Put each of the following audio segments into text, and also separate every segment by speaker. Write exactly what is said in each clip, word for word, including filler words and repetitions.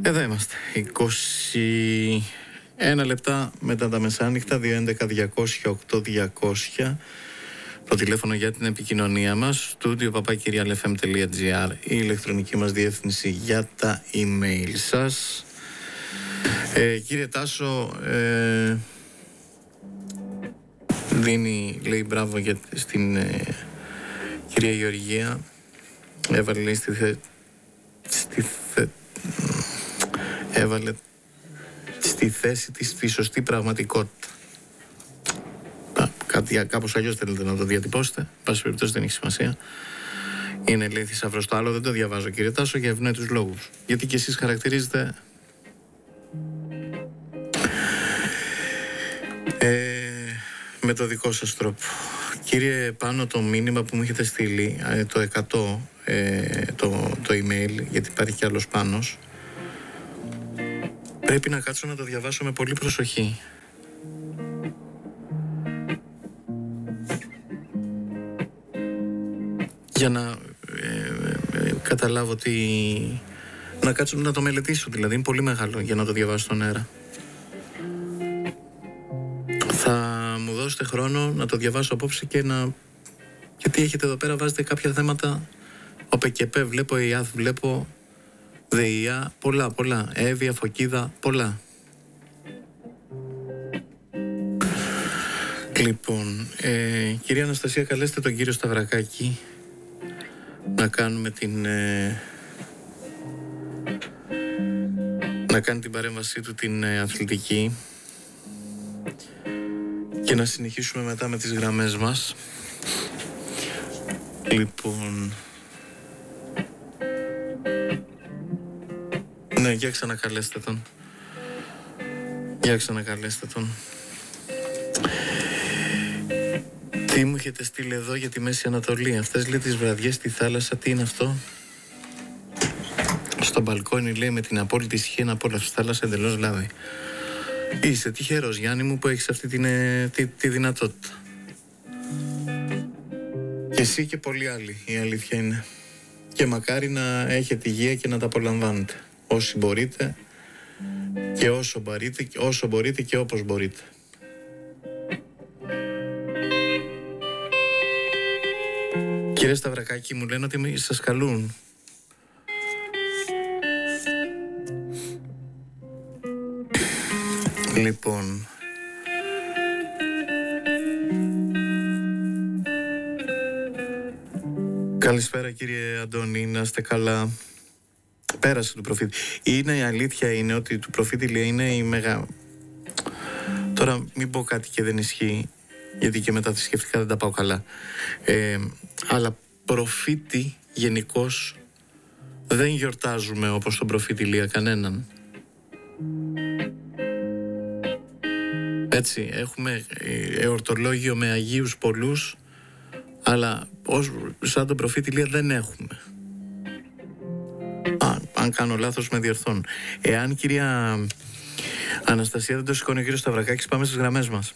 Speaker 1: Εδώ είμαστε. είκοσι ένα λεπτά μετά τα μεσάνυχτα, δύο έντεκα διακόσια οκτώ διακόσια. Το τηλέφωνο για την επικοινωνία μας, studio παπάκι real f m τελεία g r, η ηλεκτρονική μας διεύθυνση για τα email σας. Ε, κύριε Τάσο, ε, δίνει, λέει μπράβο για, στην ε, κυρία Γεωργία. Έβαλε, λέει, στη, θε, στη θε, έβαλε στη θέση της στη σωστή πραγματικότητα. Κάτι κάπως αλλιώς θέλετε να το διατυπώσετε. Πάση περιπτώσει δεν έχει σημασία. Είναι, λέει, θησαυρός. Το άλλο δεν το διαβάζω, κύριε Τάσο, για ευνόητους λόγους. Γιατί και εσείς χαρακτηρίζετε ε, με το δικό σας τρόπο. Κύριε Πάνο, το μήνυμα που μου έχετε στείλει, ε, το εκατό, ε, το, το email, γιατί υπάρχει κι άλλος Πάνος, πρέπει να κάτσω να το διαβάσω με πολύ προσοχή. Για να ε, ε, καταλάβω τι... Να κάτσω να το μελετήσω, δηλαδή είναι πολύ μεγάλο για να το διαβάσω στον αέρα. Θα μου δώσετε χρόνο να το διαβάσω απόψε και να... Γιατί έχετε εδώ πέρα, βάζετε κάποια θέματα. Ο ΠΚΠ βλέπω, η ΙΑΘ βλέπω, ΔΕΙΑ, πολλά, πολλά. Εύβοια, Φωκίδα, πολλά. Λοιπόν, ε, κυρία Αναστασία, καλέστε τον κύριο Σταυρακάκη να κάνουμε την... Ε, να κάνει την παρέμβασή του την ε, αθλητική και να συνεχίσουμε μετά με τις γραμμές μας. Λοιπόν... Ναι, για ξανακαλέστε τον. Για ξανακαλέστε τον. Τι μου έχετε στείλει εδώ για τη Μέση Ανατολή? Αυτές, λέει, τις βραδιές στη θάλασσα, τι είναι αυτό? Στο μπαλκόνι, λέει, με την απόλυτη ησυχία να απόλαυση θάλασσα, εντελώς λάδι. Είσαι τυχερός, Γιάννη μου, που έχεις αυτή την, τη, τη δυνατότητα. Και εσύ και πολλοί άλλοι, η αλήθεια είναι. Και μακάρι να έχετε υγεία και να τα απολαμβάνετε όσοι μπορείτε και όσο μπορείτε, όσο μπορείτε και όπως μπορείτε. Κύριε Σταυρακάκη, μου λένε ότι σας καλούν. Λοιπόν... Καλησπέρα, κύριε Αντώνη, να είστε καλά. Πέρασε του προφήτη. Είναι, η αλήθεια είναι ότι του προφήτη, λέει, είναι η μεγα... Τώρα μην πω κάτι και δεν ισχύει, γιατί και μετά θρησκευτικά δεν τα πάω καλά. Ε, αλλά προφήτη γενικώς δεν γιορτάζουμε όπως τον προφήτη Ηλία κανέναν. Έτσι, έχουμε εορτολόγιο με Αγίους πολλούς, αλλά ως, σαν τον προφήτη Ηλία δεν έχουμε. Α, αν κάνω λάθος με διορθώνουν. Εάν, κυρία Αναστασία, δεν το σηκώνει ο κύριος Σταυρακάκης, πάμε στις γραμμές μας.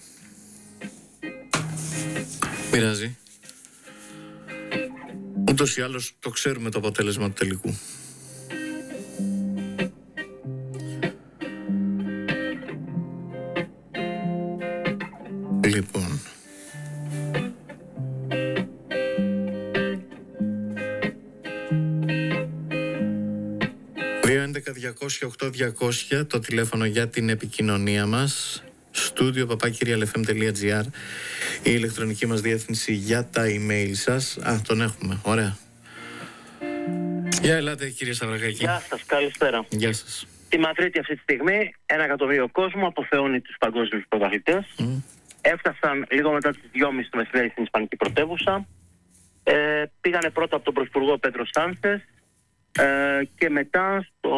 Speaker 1: Μοιράζει. Ούτως ή άλλως το ξέρουμε το αποτέλεσμα του τελικού. Λοιπόν... δύο έντεκα διακόσια οκτώ διακόσια το τηλέφωνο για την επικοινωνία μας. studio παπάκι real f m τελεία g r, η ηλεκτρονική μας διεύθυνση για τα email σας. Α, τον έχουμε, ωραία. Γεια, ελάτε, κύριε Σταυρακάκη.
Speaker 2: Γεια σας, καλησπέρα.
Speaker 1: Γεια σας.
Speaker 2: Στη Μαδρίτη αυτή τη στιγμή ένα εκατομμύριο κόσμο αποθεώνει τους παγκόσμιους πρωταθλητές. Mm. Έφτασαν λίγο μετά τις δυόμιση το μεσημέρι στην Ισπανική πρωτεύουσα. Ε, πήγανε πρώτα από τον Πρωθυπουργό Πέντρο Σάντσες ε, και μετά στο,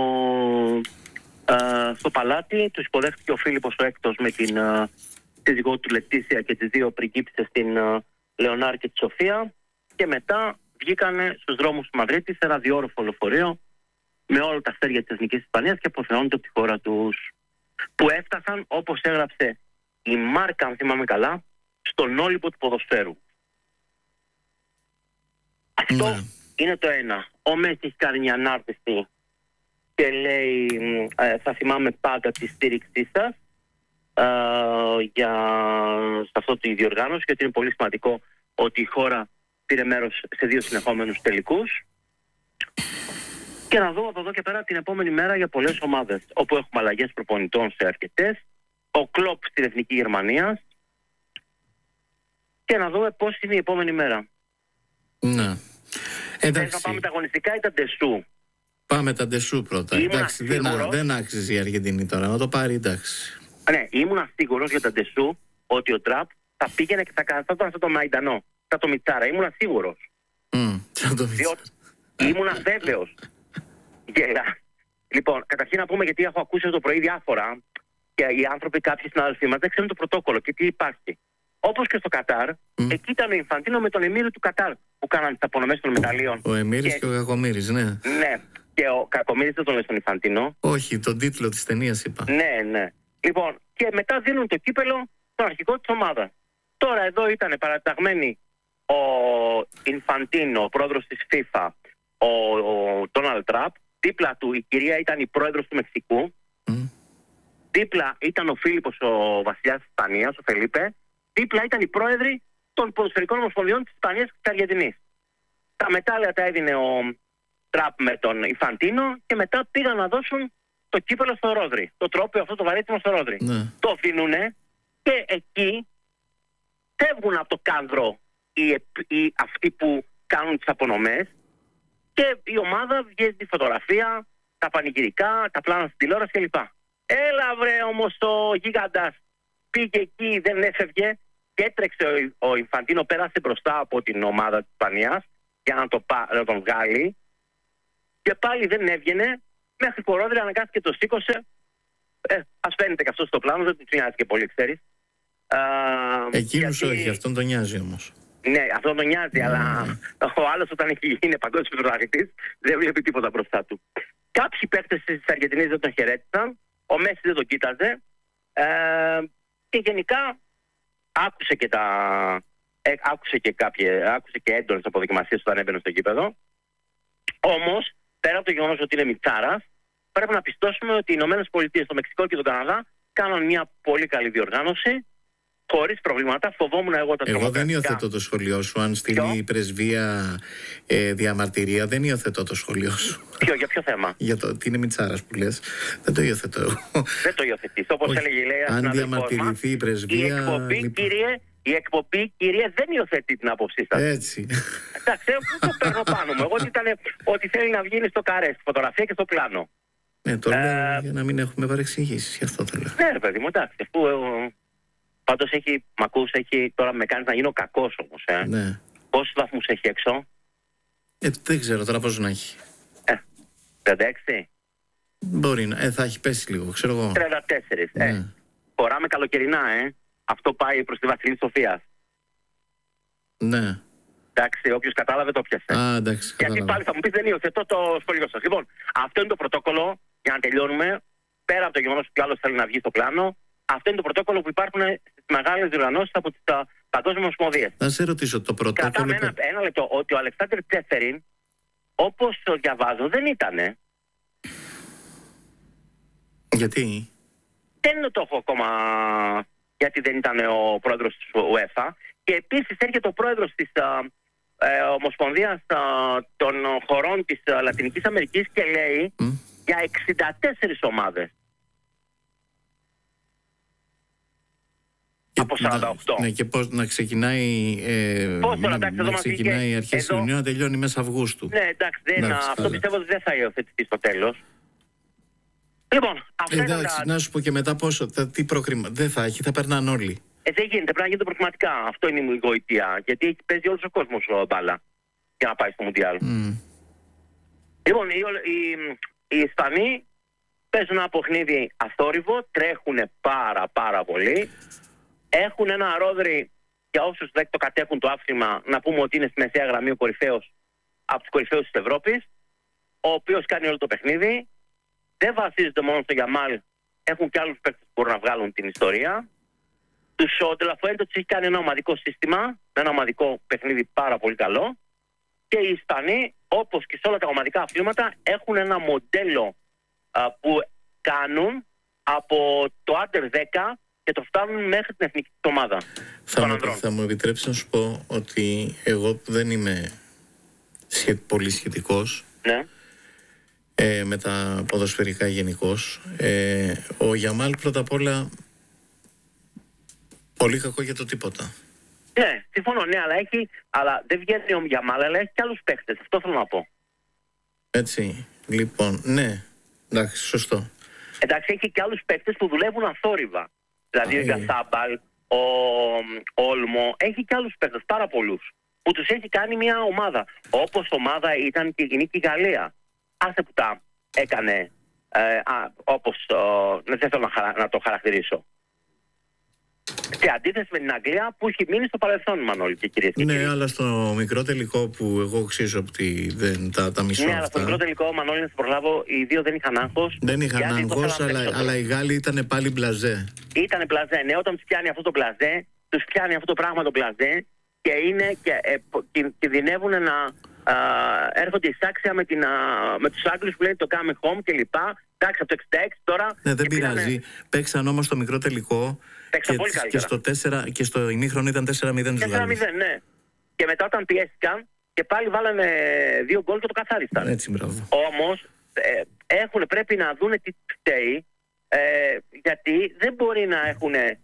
Speaker 2: ε, στο παλάτι τους υποδέχτηκε ο Φίλιππος ο Έκτος με την ε, σύζυγό του Λετήσια και τις δύο πριγκίπισσες, την ε, Λεωνάρ και τη Σοφία, και μετά βγήκανε στους δρόμους του Μαδρίτη σε ένα διόροφο λεωφορείο με όλα τα αστέρια της Εθνικής Ισπανίας και αποθεώνονται από τη χώρα τους, που έφτασαν, όπως έγραψε η Μάρκα, αν θυμάμαι καλά, στον Όλυμπο του ποδοσφαίρου. Αυτό
Speaker 1: ναι.
Speaker 2: είναι το ένα. Ο Μέση έχει κάνει μια ανάρτηση και λέει ε, θα θυμάμαι πάντα τη στήριξή σας ε, για σε αυτό τη διοργάνωση, γιατί είναι πολύ σημαντικό ότι η χώρα πήρε μέρος σε δύο συνεχόμενους τελικούς. Και να δω από εδώ και πέρα την επόμενη μέρα για πολλές ομάδες, όπου έχουμε αλλαγές προπονητών σε αρκετές, ο Κλοπ στην Εθνική Γερμανία, και να δούμε πώς είναι η επόμενη μέρα.
Speaker 1: Ναι. Εντάξει.
Speaker 2: Θα πάμε τα αγωνιστικά ή τα ντεσού?
Speaker 1: Πάμε τα ντεσού πρώτα. Εντάξει, δεν, δεν άξιζε η Αργεντινή τώρα να το πάρει, εντάξει.
Speaker 2: Ναι, ήμουν σίγουρος για τα ντεσού ότι ο Τραπ θα πήγαινε και θα καθόταν σαν το Μαϊντανό, σαν το Μιτσάρα. Ήμουν σίγουρος.
Speaker 1: Mm, σαν το Μιτσάρα.
Speaker 2: Ήμουν βέβαιος. Γελά. Λοιπόν, καταρχήν να πούμε, γιατί έχω ακούσει το πρωί διάφορα και οι άνθρωποι, κάποιοι συνάδελφοί μας, δεν ξέρουν το πρωτόκολλο και τι υπάρχει. Όπως και στο Κατάρ, mm. εκεί ήταν ο Ινφαντίνο με τον Εμμύριο του Κατάρ που κάνανε τις απονομές των μεταλλίων.
Speaker 1: Ο Εμμύρης και, και ο Κακομύρης, ναι.
Speaker 2: Ναι. Και ο Κακομύρης δεν τον λέει στον Ινφαντίνο.
Speaker 1: Όχι, τον τίτλο της ταινίας είπα.
Speaker 2: Ναι, ναι. Λοιπόν, και μετά δίνουν το κύπελο στον αρχικό της ομάδας. Τώρα εδώ ήταν παραταγμένοι ο Ινφαντίνο, ο πρόεδρος της FIFA, ο Ντόναλντ Τραμπ. Δίπλα του η κυρία ήταν η πρόεδρος του Μεξικού. Mm. Δίπλα ήταν ο Φίλιππος, ο βασιλιάς της Ισπανίας, ο Φελίπε. Δίπλα ήταν οι πρόεδροι των ποδοσφαιρικών ομοσπονδιών της Ισπανίας και της Αργεντινής. Τα μετάλλια τα έδινε ο Τραπ με τον Ινφαντίνο και μετά πήγαν να δώσουν το κύπελο στο Ρόδρυ. Το τρόπαιο αυτό το βαρύτιμο στο Ρόδρυ. Ναι. Το δίνουνε και εκεί φεύγουν από το κάδρο οι, οι, αυτοί που κάνουν τις απονομές και η ομάδα βγαίνει τη φωτογραφία, τα πανηγυρικά, τα πλάνα στην τηλεόραση κλπ. Έλα βρε όμως ο γίγαντας, πήγε εκεί, δεν έφευγε και έτρεξε ο, ο Ινφαντίνο, πέρασε μπροστά από την ομάδα της Ισπανίας για να, το, να τον βγάλει και πάλι δεν έβγαινε μέχρι που ο Ρόδρυ αναγκάστηκε και το σήκωσε. Ε, ας φαίνεται και αυτό στο πλάνο, δεν του νοιάζει και πολύ, ξέρεις.
Speaker 1: Εκείνος γιατί... όχι, αυτόν τον νοιάζει όμως.
Speaker 2: Ναι, αυτόν τον νοιάζει, mm. αλλά ο άλλος όταν είναι παγκόσμιος πρωταθλητής δεν βλέπει τίποτα μπροστά του. Κάποιοι παίκτες της Αργεντινής δεν τον χαιρέτησαν, ο Μέση δεν τον κοίταζε ε, και γενικά άκουσε και, τα, ε, άκουσε και, κάποιες, άκουσε και έντονες αποδοκιμασίες όταν έμπαινε στο γήπεδο. Όμως, πέρα από το γεγονός ότι είναι μιτσάρας, πρέπει να πιστώσουμε ότι οι Ηνωμένες Πολιτείες, το Μεξικό και τον Καναδά κάνουν μια πολύ καλή διοργάνωση, χωρίς προβλήματα. Φοβόμουν εγώ τα
Speaker 1: Εγώ δεν υιοθετώ το σχολείο σου. Αν στείλει η πρεσβεία ε, διαμαρτυρία, δεν υιοθετώ το σχολείο σου.
Speaker 2: Ποιο, για ποιο θέμα?
Speaker 1: Για το ότι είναι μιτσάρας που λες. Δεν το υιοθετώ εγώ.
Speaker 2: Δεν το υιοθετείς. Όπως έλεγε η Λέια,
Speaker 1: αν διαμαρτυρηθεί η πρεσβεία.
Speaker 2: Η εκπομπή, λοιπόν. κύριε, η εκπομπή, κύριε, δεν υιοθετεί την άποψή σας.
Speaker 1: Έτσι.
Speaker 2: Εντάξει, πού το παίρνω πάνω μου. Εγώ ότι, ήταν, ότι θέλει να βγει στο καρέ, στη φωτογραφία και στο πλάνο.
Speaker 1: Ναι, το λέω για να μην έχουμε παρεξηγήσεις. Γι' αυτό το λέω.
Speaker 2: Ναι, ρε παιδί μου, εντάξει. Πάντως έχει, μ' ακούς, έχει, τώρα με κάνεις να γίνω κακός όμως, ε.
Speaker 1: Ναι.
Speaker 2: Πόσους βαθμούς έχει έξω?
Speaker 1: Ε, δεν ξέρω τώρα πώς να έχει.
Speaker 2: Ε, τριάντα έξι.
Speaker 1: Μπορεί να, ε, θα έχει πέσει λίγο, ξέρω εγώ.
Speaker 2: τριάντα τέσσερα, ναι. ε. Φοράμε καλοκαιρινά, ε. Αυτό πάει προς τη Βασιλική Σοφίας.
Speaker 1: Ναι.
Speaker 2: Εντάξει, όποιος κατάλαβε το πιάσε.
Speaker 1: Α, εντάξει,
Speaker 2: γιατί
Speaker 1: κατάλαβα.
Speaker 2: πάλι θα μου πεις δεν υιοθετώ το σχολείο σας. Λοιπόν, αυτό είναι το πρωτόκολλο, για να τελειώνουμε, πέρα από το γεγονός ότι άλλος θέλει να βγει στο πλάνο. Αυτό είναι το πρωτόκολλο που υπάρχουν στις μεγάλες διοργανώσεις από τις παγκόσμιες ομοσπονδίες.
Speaker 1: Να σε ρωτήσω το πρωτόκολλο.
Speaker 2: Κρατάμε ένα, ένα λεπτό, ότι ο Αλεξάνδερ Τσέφεριν, όπως το διαβάζω, δεν ήτανε.
Speaker 1: Γιατί?
Speaker 2: Δεν το έχω ακόμα, γιατί δεν ήταν ο πρόεδρος της UEFA. Και επίσης έρχεται ο πρόεδρος της α, ε, Ομοσπονδίας α, των χωρών της α, Λατινικής Αμερικής και λέει mm. για εξήντα τέσσερις ομάδες. Από σαράντα οκτώ.
Speaker 1: Ναι, και πώς να ξεκινάει, ε,
Speaker 2: πώς να, εντάξει,
Speaker 1: να ξεκινάει η αρχή Ιουνίου, να τελειώνει μέσα Αυγούστου.
Speaker 2: Ναι, εντάξει, δεν, εντάξει, αυτό πιστεύω ότι δεν θα υιοθετηθεί στο τέλος. Λοιπόν, αυτά
Speaker 1: ε, εντάξει, τα... να σου πω και μετά πόσο, τα, τι προκριμα... δεν θα έχει, θα περνάνε όλοι.
Speaker 2: Ε, δεν γίνεται, πρέπει να γίνεται προκριματικά. Αυτό είναι η γοητεία. Γιατί έχει παίζει όλος ο κόσμος μπάλα για να πάει στο Μουντιάλ. Mm. Λοιπόν, οι, οι, οι Ισπανοί παίζουν ένα παιχνίδι αθόρυβο, τρέχουν πάρα πάρα πολύ. Έχουν ένα Ρόδρυ, για όσους δεν το κατέχουν το άφημα, να πούμε ότι είναι στη μεσαία γραμμή ο κορυφαίος από τους κορυφαίους της Ευρώπης, ο οποίος κάνει όλο το παιχνίδι. Δεν βασίζεται μόνο στο Γιαμάλ, έχουν και άλλους παίκτες που μπορούν να βγάλουν την ιστορία. Τους ο Ντελαφουέντε τους έχει κάνει ένα ομαδικό σύστημα, με ένα ομαδικό παιχνίδι πάρα πολύ καλό. Και οι Ισπανοί, όπως και σε όλα τα ομαδικά αθλήματα, έχουν ένα μοντέλο παιχνιδιού πάρα πολύ καλό. Και οι Ισπανοί, όπως και σε όλα τα ομαδικά αθλήματα, έχουν ένα μοντέλο παιχνιδιού πάρα πολύ καλό. Και οι Ισπανοί, όπως και σε όλα τα ομαδικά αθλήματα, έχουν ένα μοντέλο παιχνιδιού πάρα πολύ καλό. Και οι Ισπανοί, όπως και σε όλα τα ομαδικά αθλήματα, έχουν ένα μοντέλο α, που κάνουν από το άντερ δέκα και το φτάνουν μέχρι την εθνική ομάδα.
Speaker 1: Θα μου, θα μου επιτρέψει να σου πω ότι εγώ δεν είμαι σχε, πολύ σχετικός,
Speaker 2: ναι.
Speaker 1: ε, με τα ποδοσφαιρικά γενικώς. Ε, ο Γιαμάλ πρώτα απ' όλα πολύ κακό για το τίποτα.
Speaker 2: Ναι, συμφωνώ, ναι, αλλά, έχει, αλλά δεν βγαίνει ο Γιαμάλ, αλλά έχει και άλλους παίχτες, αυτό θέλω να πω.
Speaker 1: Έτσι, λοιπόν, ναι, εντάξει, σωστό.
Speaker 2: Εντάξει, έχει και άλλους παίκτες που δουλεύουν αθόρυβα. Δηλαδή, ο Γκασάμπαλ, ο Όλμο, έχει και άλλους παίκτες, πάρα πολλούς, που τους έχει κάνει μια ομάδα. Όπως ομάδα ήταν και η Νίκη Γαλλία. Άσε που τα έκανε, ε, α, όπως, ε, δεν θέλω να, χαρα, να το χαρακτηρίσω. Σε αντίθεση με την Αγγλία που έχει μείνει στο παρελθόν, Μανώλη και κυρίες και
Speaker 1: ναι,
Speaker 2: κύριοι.
Speaker 1: αλλά στο μικρό τελικό που εγώ ξέρω ότι δεν τα, τα μισώ.
Speaker 2: Ναι,
Speaker 1: αυτά.
Speaker 2: αλλά στο μικρό τελικό, Μανώλη, να σε προλάβω, οι δύο δεν είχαν άγχος.
Speaker 1: Δεν είχαν άγχος, αλλά, αλλά οι Γάλλοι ήταν πάλι μπλαζέ.
Speaker 2: Ήτανε μπλαζέ, ναι, όταν τους πιάνει αυτό το μπλαζέ, τους πιάνει αυτό το πράγμα το μπλαζέ και, είναι και ε, κινδυνεύουν να α, έρχονται εισάξια με, την, α, με τους Άγγλους που λένε το come home και λοιπά. Εντάξει, από το εξήντα έξι τώρα.
Speaker 1: Ναι, δεν πειράζει.
Speaker 2: Πήγανε...
Speaker 1: Παίξαν όμως το μικρό τελικό. Και,
Speaker 2: πολύ
Speaker 1: και, στο τέσσερα, και στο ημίχρονο ήταν τέσσερα μηδέν τους Γάλλους.
Speaker 2: τέσσερα μηδέν, ναι. Και μετά όταν πιέστηκαν και πάλι βάλανε δύο γκολ και το καθάρισαν.
Speaker 1: Έτσι, μπράβο.
Speaker 2: Όμως ε, έχουν, πρέπει να δούνε τι φταίει, ε, γιατί δεν μπορεί να έχουν ε,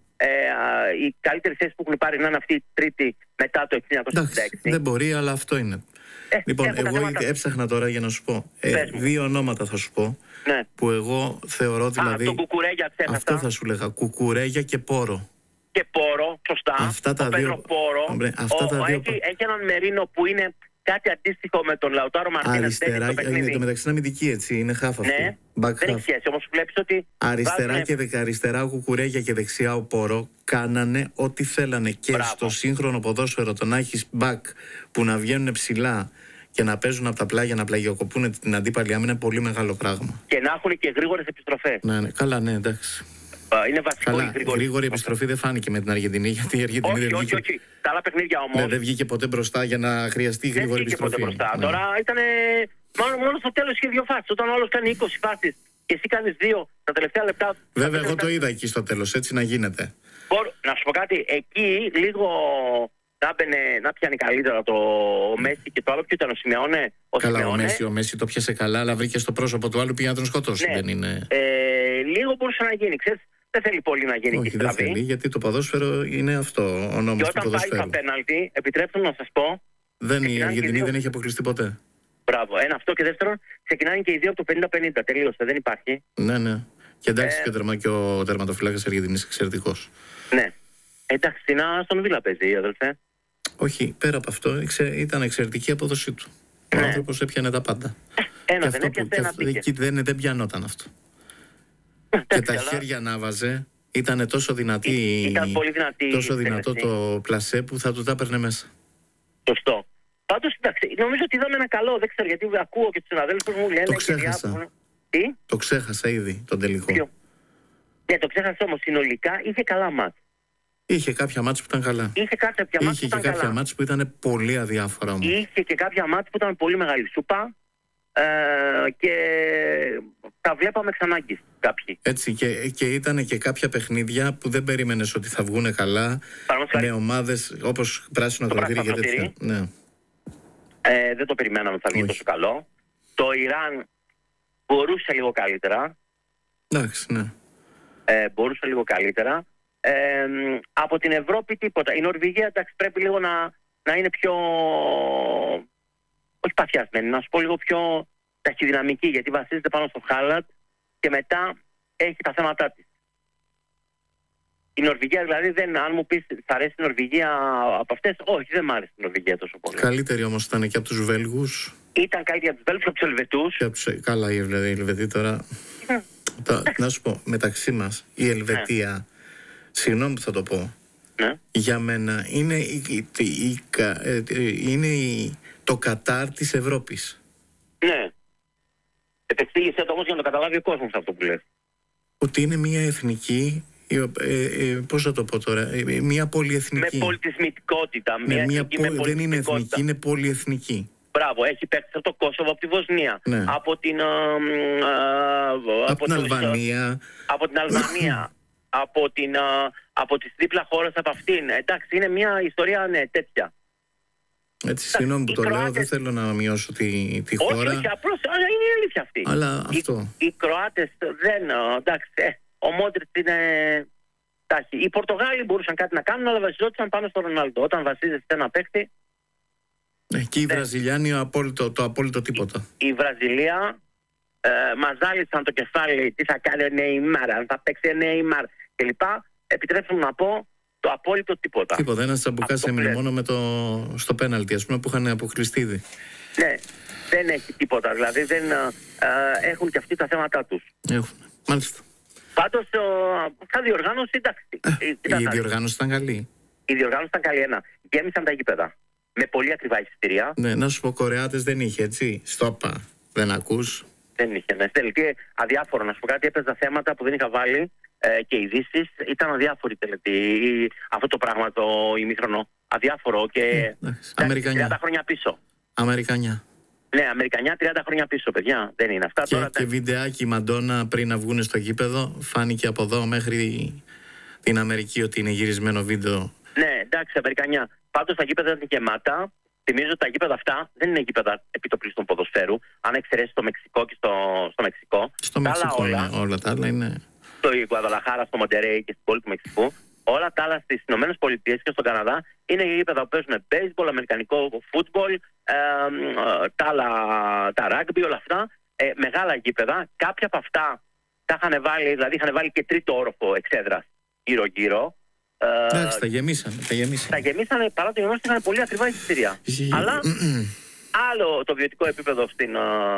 Speaker 2: οι καλύτερες θέσεις που έχουν πάρει να είναι αυτή η τρίτη μετά το χίλια εννιακόσια εξήντα έξι.
Speaker 1: Εντάξει, δεν μπορεί, αλλά αυτό είναι. Ε, λοιπόν, εγώ θέματα... έψαχνα τώρα για να σου πω. Ε, δύο ονόματα θα σου πω.
Speaker 2: Ναι.
Speaker 1: Που εγώ θεωρώ δηλαδή.
Speaker 2: Α, το Κουκουρέγια, ξέχασα.
Speaker 1: Αυτό θα σου λέγα. Κουκουρέγια και Πόρο.
Speaker 2: Και Πόρο, σωστά.
Speaker 1: Αυτά τα
Speaker 2: ο
Speaker 1: δύο.
Speaker 2: Πόρο.
Speaker 1: Ομπρε, αυτά
Speaker 2: ο,
Speaker 1: τα δύο...
Speaker 2: Έχει, έχει έναν Μερίνο που είναι κάτι αντίστοιχο με τον Λαουτάρο Μαρτίνες.
Speaker 1: Αριστερά, είναι το μεταξύ είναι αμυντική, έτσι. Είναι χάφ αυτή.
Speaker 2: Ναι,
Speaker 1: back
Speaker 2: δεν έχει σχέση. Όμως βλέπεις ότι.
Speaker 1: Αριστερά,
Speaker 2: βάζουν...
Speaker 1: και δεκα, αριστερά ο Κουκουρέγια και δεξιά ο Πόρο κάνανε ό,τι θέλανε. Και
Speaker 2: Μπράβο.
Speaker 1: Στο σύγχρονο ποδόσφαιρο το να έχει back που να βγαίνουν ψηλά και να παίζουν από τα πλάγια, να πλαγιοκοπούν την αντίπαλη άμυνα, είναι πολύ μεγάλο πράγμα.
Speaker 2: Και να έχουν και γρήγορες επιστροφές.
Speaker 1: Ναι, ναι, καλά, ναι, εντάξει.
Speaker 2: Είναι βασικό.
Speaker 1: Καλά, η γρήγορη, γρήγορη επιστροφή δεν φάνηκε με την Αργεντινή, γιατί η Αργεντινή
Speaker 2: όχι,
Speaker 1: δεν
Speaker 2: όχι,
Speaker 1: βγήκε.
Speaker 2: Όχι, όχι, τα άλλα παιχνίδια όμως.
Speaker 1: Ναι, δεν βγήκε ποτέ μπροστά για να χρειαστεί η γρήγορη επιστροφή.
Speaker 2: Δεν βγήκε ποτέ μπροστά.
Speaker 1: Ναι.
Speaker 2: Τώρα ήταν. Μόνο, μόνο στο τέλος είχε δύο φάσεις. Όταν ο άλλος κάνει είκοσι φάσεις και εσύ κάνεις δύο τα τελευταία λεπτά.
Speaker 1: Βέβαια, εγώ το είδα εκεί στο τέλος, έτσι να γίνεται.
Speaker 2: Μπορώ, να σου πω κάτι, εκεί λίγο να, μπαινε, να πιάνει καλύτερα το Μέση και το άλλο. Ποιο ήταν ο Σιμεώνε. Ο
Speaker 1: καλά,
Speaker 2: Σιμεώνε.
Speaker 1: ο Μέση, ο Μέση το πιάσε καλά, αλλά βρήκε στο πρόσωπο του άλλου, πήγε να τον σκοτώσει.
Speaker 2: Ναι.
Speaker 1: Δεν είναι...
Speaker 2: ε, λίγο μπορούσε να γίνει, ξέρεις. Δεν θέλει πολύ να γίνει.
Speaker 1: Όχι, δεν θέλει, γιατί το ποδόσφαιρο είναι αυτό, ο νόμος του ποδοσφαίρου.
Speaker 2: Και όταν πάει στα πέναλτι, επιτρέψτε μου να σας πω.
Speaker 1: Δεν, η Αργεντινή δύο... δεν έχει αποκλειστεί ποτέ.
Speaker 2: Μπράβο. Ένα αυτό και δεύτερον, ξεκινάνε και οι δύο από το πενήντα πενήντα. Τελείωσε, δεν υπάρχει.
Speaker 1: Ναι, ναι. Και εντάξει,
Speaker 2: ε...
Speaker 1: και, τερμα, και ο τερματοφυλάκας Αργεντινής εξαιρετικός.
Speaker 2: Ναι. Εντάξει, να στον Βίλα παίζει, αδελφέ.
Speaker 1: Όχι, πέρα από αυτό, ήταν εξαιρετική η απόδοσή του. Ναι. Ο άνθρωπος έπιανε τα πάντα.
Speaker 2: Ένα δεν έπιασε, ένα
Speaker 1: πήγε. Δεν, δεν πιανόταν αυτό. Και τα χέρια να βάζε, ήταν τόσο δυνατή,
Speaker 2: ήταν πολύ δυνατή
Speaker 1: τόσο δυνατό το πλασέ που θα του τα έπαιρνε μέσα.
Speaker 2: Σωστό. Πάντως, εντάξει, νομίζω ότι είδαμε ένα καλό, δεν ξέρω γιατί ακούω και τους συναδέλφους μου λένε.
Speaker 1: Το ξέχασα.
Speaker 2: Και τι?
Speaker 1: Το ξέχασα ήδη τον τελικό.
Speaker 2: Ποιο? Ναι, το ξέχασα όμως. Συνολικά είχε καλά μάτς.
Speaker 1: Είχε κάποια μάτς που ήταν καλά.
Speaker 2: Είχε κάποια μάτς
Speaker 1: είχε που και κάποια μάτς που ήταν πολύ αδιάφορα όμως.
Speaker 2: Είχε και κάποια μάτς που ήταν πολύ μεγάλη σούπα. Ε, και τα βλέπαμε ξανά κάποιοι.
Speaker 1: Έτσι, και, και ήταν και κάποια παιχνίδια που δεν περίμενες ότι θα βγουν καλά.
Speaker 2: Παραδείγματος
Speaker 1: με ομάδες όπως πράσινο ακροτήρι και τέτοια. Ναι.
Speaker 2: Ε, δεν το περιμέναμε ότι θα βγει τόσο καλό. Το Ιράν μπορούσε λίγο καλύτερα.
Speaker 1: Εντάξει, ναι.
Speaker 2: Ε, μπορούσε λίγο καλύτερα. Ε, από την Ευρώπη τίποτα. Η Νορβηγία, εντάξει, πρέπει λίγο να, να είναι πιο... όχι παθιασμένη, να σου πω λίγο πιο ταχυδυναμική, γιατί βασίζεται πάνω στο Χάλαντ και μετά έχει τα θέματα της. Η Νορβηγία δηλαδή, δεν, αν μου πεις θα αρέσει η Νορβηγία από αυτές, όχι, δεν μ' άρεσε η Νορβηγία τόσο πολύ.
Speaker 1: Καλύτερη όμως ήταν και από τους Βέλγους.
Speaker 2: Ήταν καλύτερη από τους Βέλγους και από τους Ελβετούς.
Speaker 1: Και από τους... Καλά, οι Ελβετοί τώρα... Το, να σου πω, μεταξύ μας, η Ελβετία, ναι. Συγγνώμη που θα το πω,
Speaker 2: ναι.
Speaker 1: Για μένα είναι, η, η, η, είναι η, το Κατάρ της Ευρώπης.
Speaker 2: Ναι. Επεξήγησε το όμως για να το καταλάβει ο κόσμος αυτό που λες.
Speaker 1: Ότι είναι μια εθνική, ε, ε, ε, πώς θα το πω τώρα, ε, μια πολυεθνική.
Speaker 2: Με πολιτισμικότητα.
Speaker 1: Ναι,
Speaker 2: μια
Speaker 1: μια
Speaker 2: εθνική
Speaker 1: πο,
Speaker 2: με
Speaker 1: δεν είναι εθνική, είναι πολυεθνική.
Speaker 2: Μπράβο, έχει παίκτες από το Κόσοβο, από τη Βοσνία,
Speaker 1: ναι.
Speaker 2: από την, α, α,
Speaker 1: από
Speaker 2: από
Speaker 1: την
Speaker 2: το,
Speaker 1: Αλβανία,
Speaker 2: από την Αλβανία, από, την, α, από τις δίπλα χώρες από αυτήν. Εντάξει, είναι μια ιστορία, ναι, τέτοια.
Speaker 1: Έτσι, συγγνώμη που το Κροάτες... λέω, δεν θέλω να μειώσω τη, τη
Speaker 2: όχι,
Speaker 1: χώρα.
Speaker 2: Όχι, απλώς είναι η αλήθεια αυτή.
Speaker 1: Αλλά αυτό.
Speaker 2: Οι, οι Κροάτες δεν, εντάξει, ε, ο Μόντριτς είναι... Οι Πορτογάλοι μπορούσαν κάτι να κάνουν, αλλά βασιζόντουσαν πάνω στο Ρονάλντο. Όταν βασίζεσαι σε ένα παίκτη.
Speaker 1: Εκεί οι Βραζιλιάνοι απόλυτο, το απόλυτο τίποτα.
Speaker 2: Η, η Βραζιλία ε, μας ζάλισαν το κεφάλι. Τι θα κάνει ο Νεϊμάρ, αν θα παίξει ο Νεϊμάρ κλπ. Επιτρέψτε μου να πω το απόλυτο τίποτα.
Speaker 1: Τίποτα. Ένα τσαμπουκάς έμεινε μόνο με το, στο πέναλτι, ας πούμε, που είχαν αποκλειστεί ήδη.
Speaker 2: Ναι, δεν έχει τίποτα. Δηλαδή δεν, ε, ε, έχουν και αυτοί τα θέματα τους.
Speaker 1: Έχουν. Μάλιστα.
Speaker 2: Πάντως, σαν διοργάνωση, εντάξει.
Speaker 1: Η διοργάνωση ήταν καλή.
Speaker 2: Η διοργάνωση ήταν καλή. Ένα. Γέμισαν τα γήπεδα. Με πολύ ακριβά εισιτήρια.
Speaker 1: Ναι, να σου πω, Κορεάτες δεν είχε, έτσι. Στόπα. Δεν ακούς.
Speaker 2: Δεν είχε. Ναι. Τελετή αδιάφορο. Να σου πω κάτι. Έπαιζα θέματα που δεν είχα βάλει ε, και ειδήσεις. Ήταν αδιάφορη τελετή. Αυτό το πράγμα το ημίχρονο. Αδιάφορο και.
Speaker 1: Ε, Αμερικανιά.
Speaker 2: τριάντα χρόνια πίσω.
Speaker 1: Αμερικανιά.
Speaker 2: Ναι, Αμερικανιά τριάντα χρόνια πίσω, παιδιά. Δεν είναι αυτά.
Speaker 1: Και,
Speaker 2: τώρα,
Speaker 1: και βιντεάκι η Μαντόνα πριν να βγουν στο γήπεδο. Φάνηκε από εδώ μέχρι την Αμερική ότι είναι γυρισμένο βίντεο.
Speaker 2: Ναι, εντάξει, Αμερικανιά. Πάντως τα γήπεδα είναι γεμάτα. Θυμίζω ότι τα γήπεδα αυτά δεν είναι γήπεδα επιτοπλίστων ποδοσφαίρου. Αν εξαιρέσει το Μεξικό και στο, στο Μεξικό.
Speaker 1: Στο Μεξικό, όλα, ναι, όλα τα άλλα είναι.
Speaker 2: Στο Γκουαδαλαχάρα, στο Μοντερέι και στην πόλη του Μεξικού. Όλα τα άλλα στις ΗΠΑ και στον Καναδά είναι γήπεδα που παίζουν baseball, αμερικανικό football, ε, ε, τα άλλα, τα rugby, όλα αυτά. Ε, μεγάλα γήπεδα. Κάποια από αυτά τα είχαν βάλει, δηλαδή είχαν βάλει και τρίτο όροφο εξέδρας γύρω-γύρω.
Speaker 1: Εντάξει, τα γεμίσανε. Τα γεμίσανε,
Speaker 2: τα γεμίσανε παρά το γεγονός ότι είχαν πολύ ακριβά εισιτήρια. Αλλά άλλο το βιωτικό επίπεδο στην,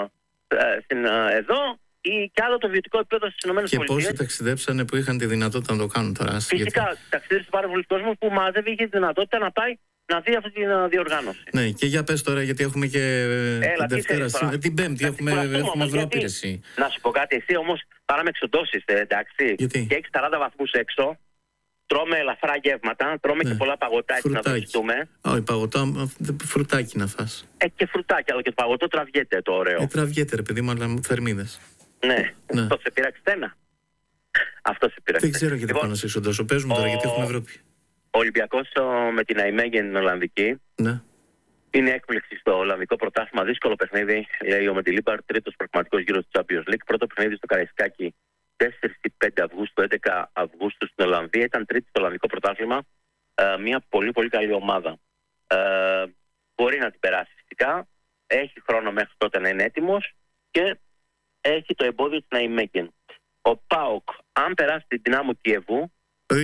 Speaker 2: στην, εδώ ή και άλλο το βιωτικό επίπεδο στις ΗΠΑ.
Speaker 1: Και πόσοι ταξιδέψανε που είχαν τη δυνατότητα να το κάνουν τώρα.
Speaker 2: Φυσικά, γιατί... ταξιδέψει πάρα πολλοί κόσμος που μαζεύει, είχε τη δυνατότητα να πάει να δει αυτή την διοργάνωση.
Speaker 1: Ναι, και για πες τώρα, γιατί έχουμε και
Speaker 2: Έλα,
Speaker 1: την Δευτέρα, σήμερα, την Πέμπτη, έχουμε, έχουμε Ευρώπη.
Speaker 2: Να σου πω κάτι, εσύ όμως παρά με εξοντώσεις, εντάξει.
Speaker 1: Γιατί?
Speaker 2: Και έχεις σαράντα βαθμούς έξω. Τρώμε ελαφρά γεύματα, τρώμε ναι. και πολλά παγωτά έτσι να το ζητούμε.
Speaker 1: Όχι, παγωτά, φρουτάκι να φας.
Speaker 2: Ε, και φρουτάκι, αλλά και το παγωτό τραβιέται το ωραίο.
Speaker 1: Ε, τραβιέται ρε παιδί μου, αλλά θερμίδες.
Speaker 2: Ναι, ναι. Αυτό σε πειράξει στένα. Αυτό σε πειράξει.
Speaker 1: Δεν ξέρω γιατί λοιπόν, πάνω σε εξοντώσω. Παίζουμε τώρα, γιατί έχουμε Ευρώπη.
Speaker 2: Ο Ολυμπιακός με την Αϊμέγεν την Ολλανδική.
Speaker 1: Ναι.
Speaker 2: Είναι έκπληξη στο Ολλανδικό πρωτάθλημα. Δύσκολο παιχνίδι, λέει ο Μεντιλίμπαρ. Τρίτος πραγματικός γύρος του Champions League. Πρώτο παιχνίδι στο Καραϊσκάκι τέσσερις και πέντε Αυγούστου, έντεκα Αυγούστου στην Ολλανδία. Ήταν τρίτη στο Ολλανδικό πρωτάθλημα. Ε, μια πολύ πολύ καλή ομάδα. Ε, μπορεί να την περάσει φυσικά. Έχει χρόνο μέχρι τότε να είναι έτοιμος και έχει το εμπόδιο της Ναϊμέγεν. Ο ΠΑΟΚ, αν περάσει την Δυνάμο Κιέβου,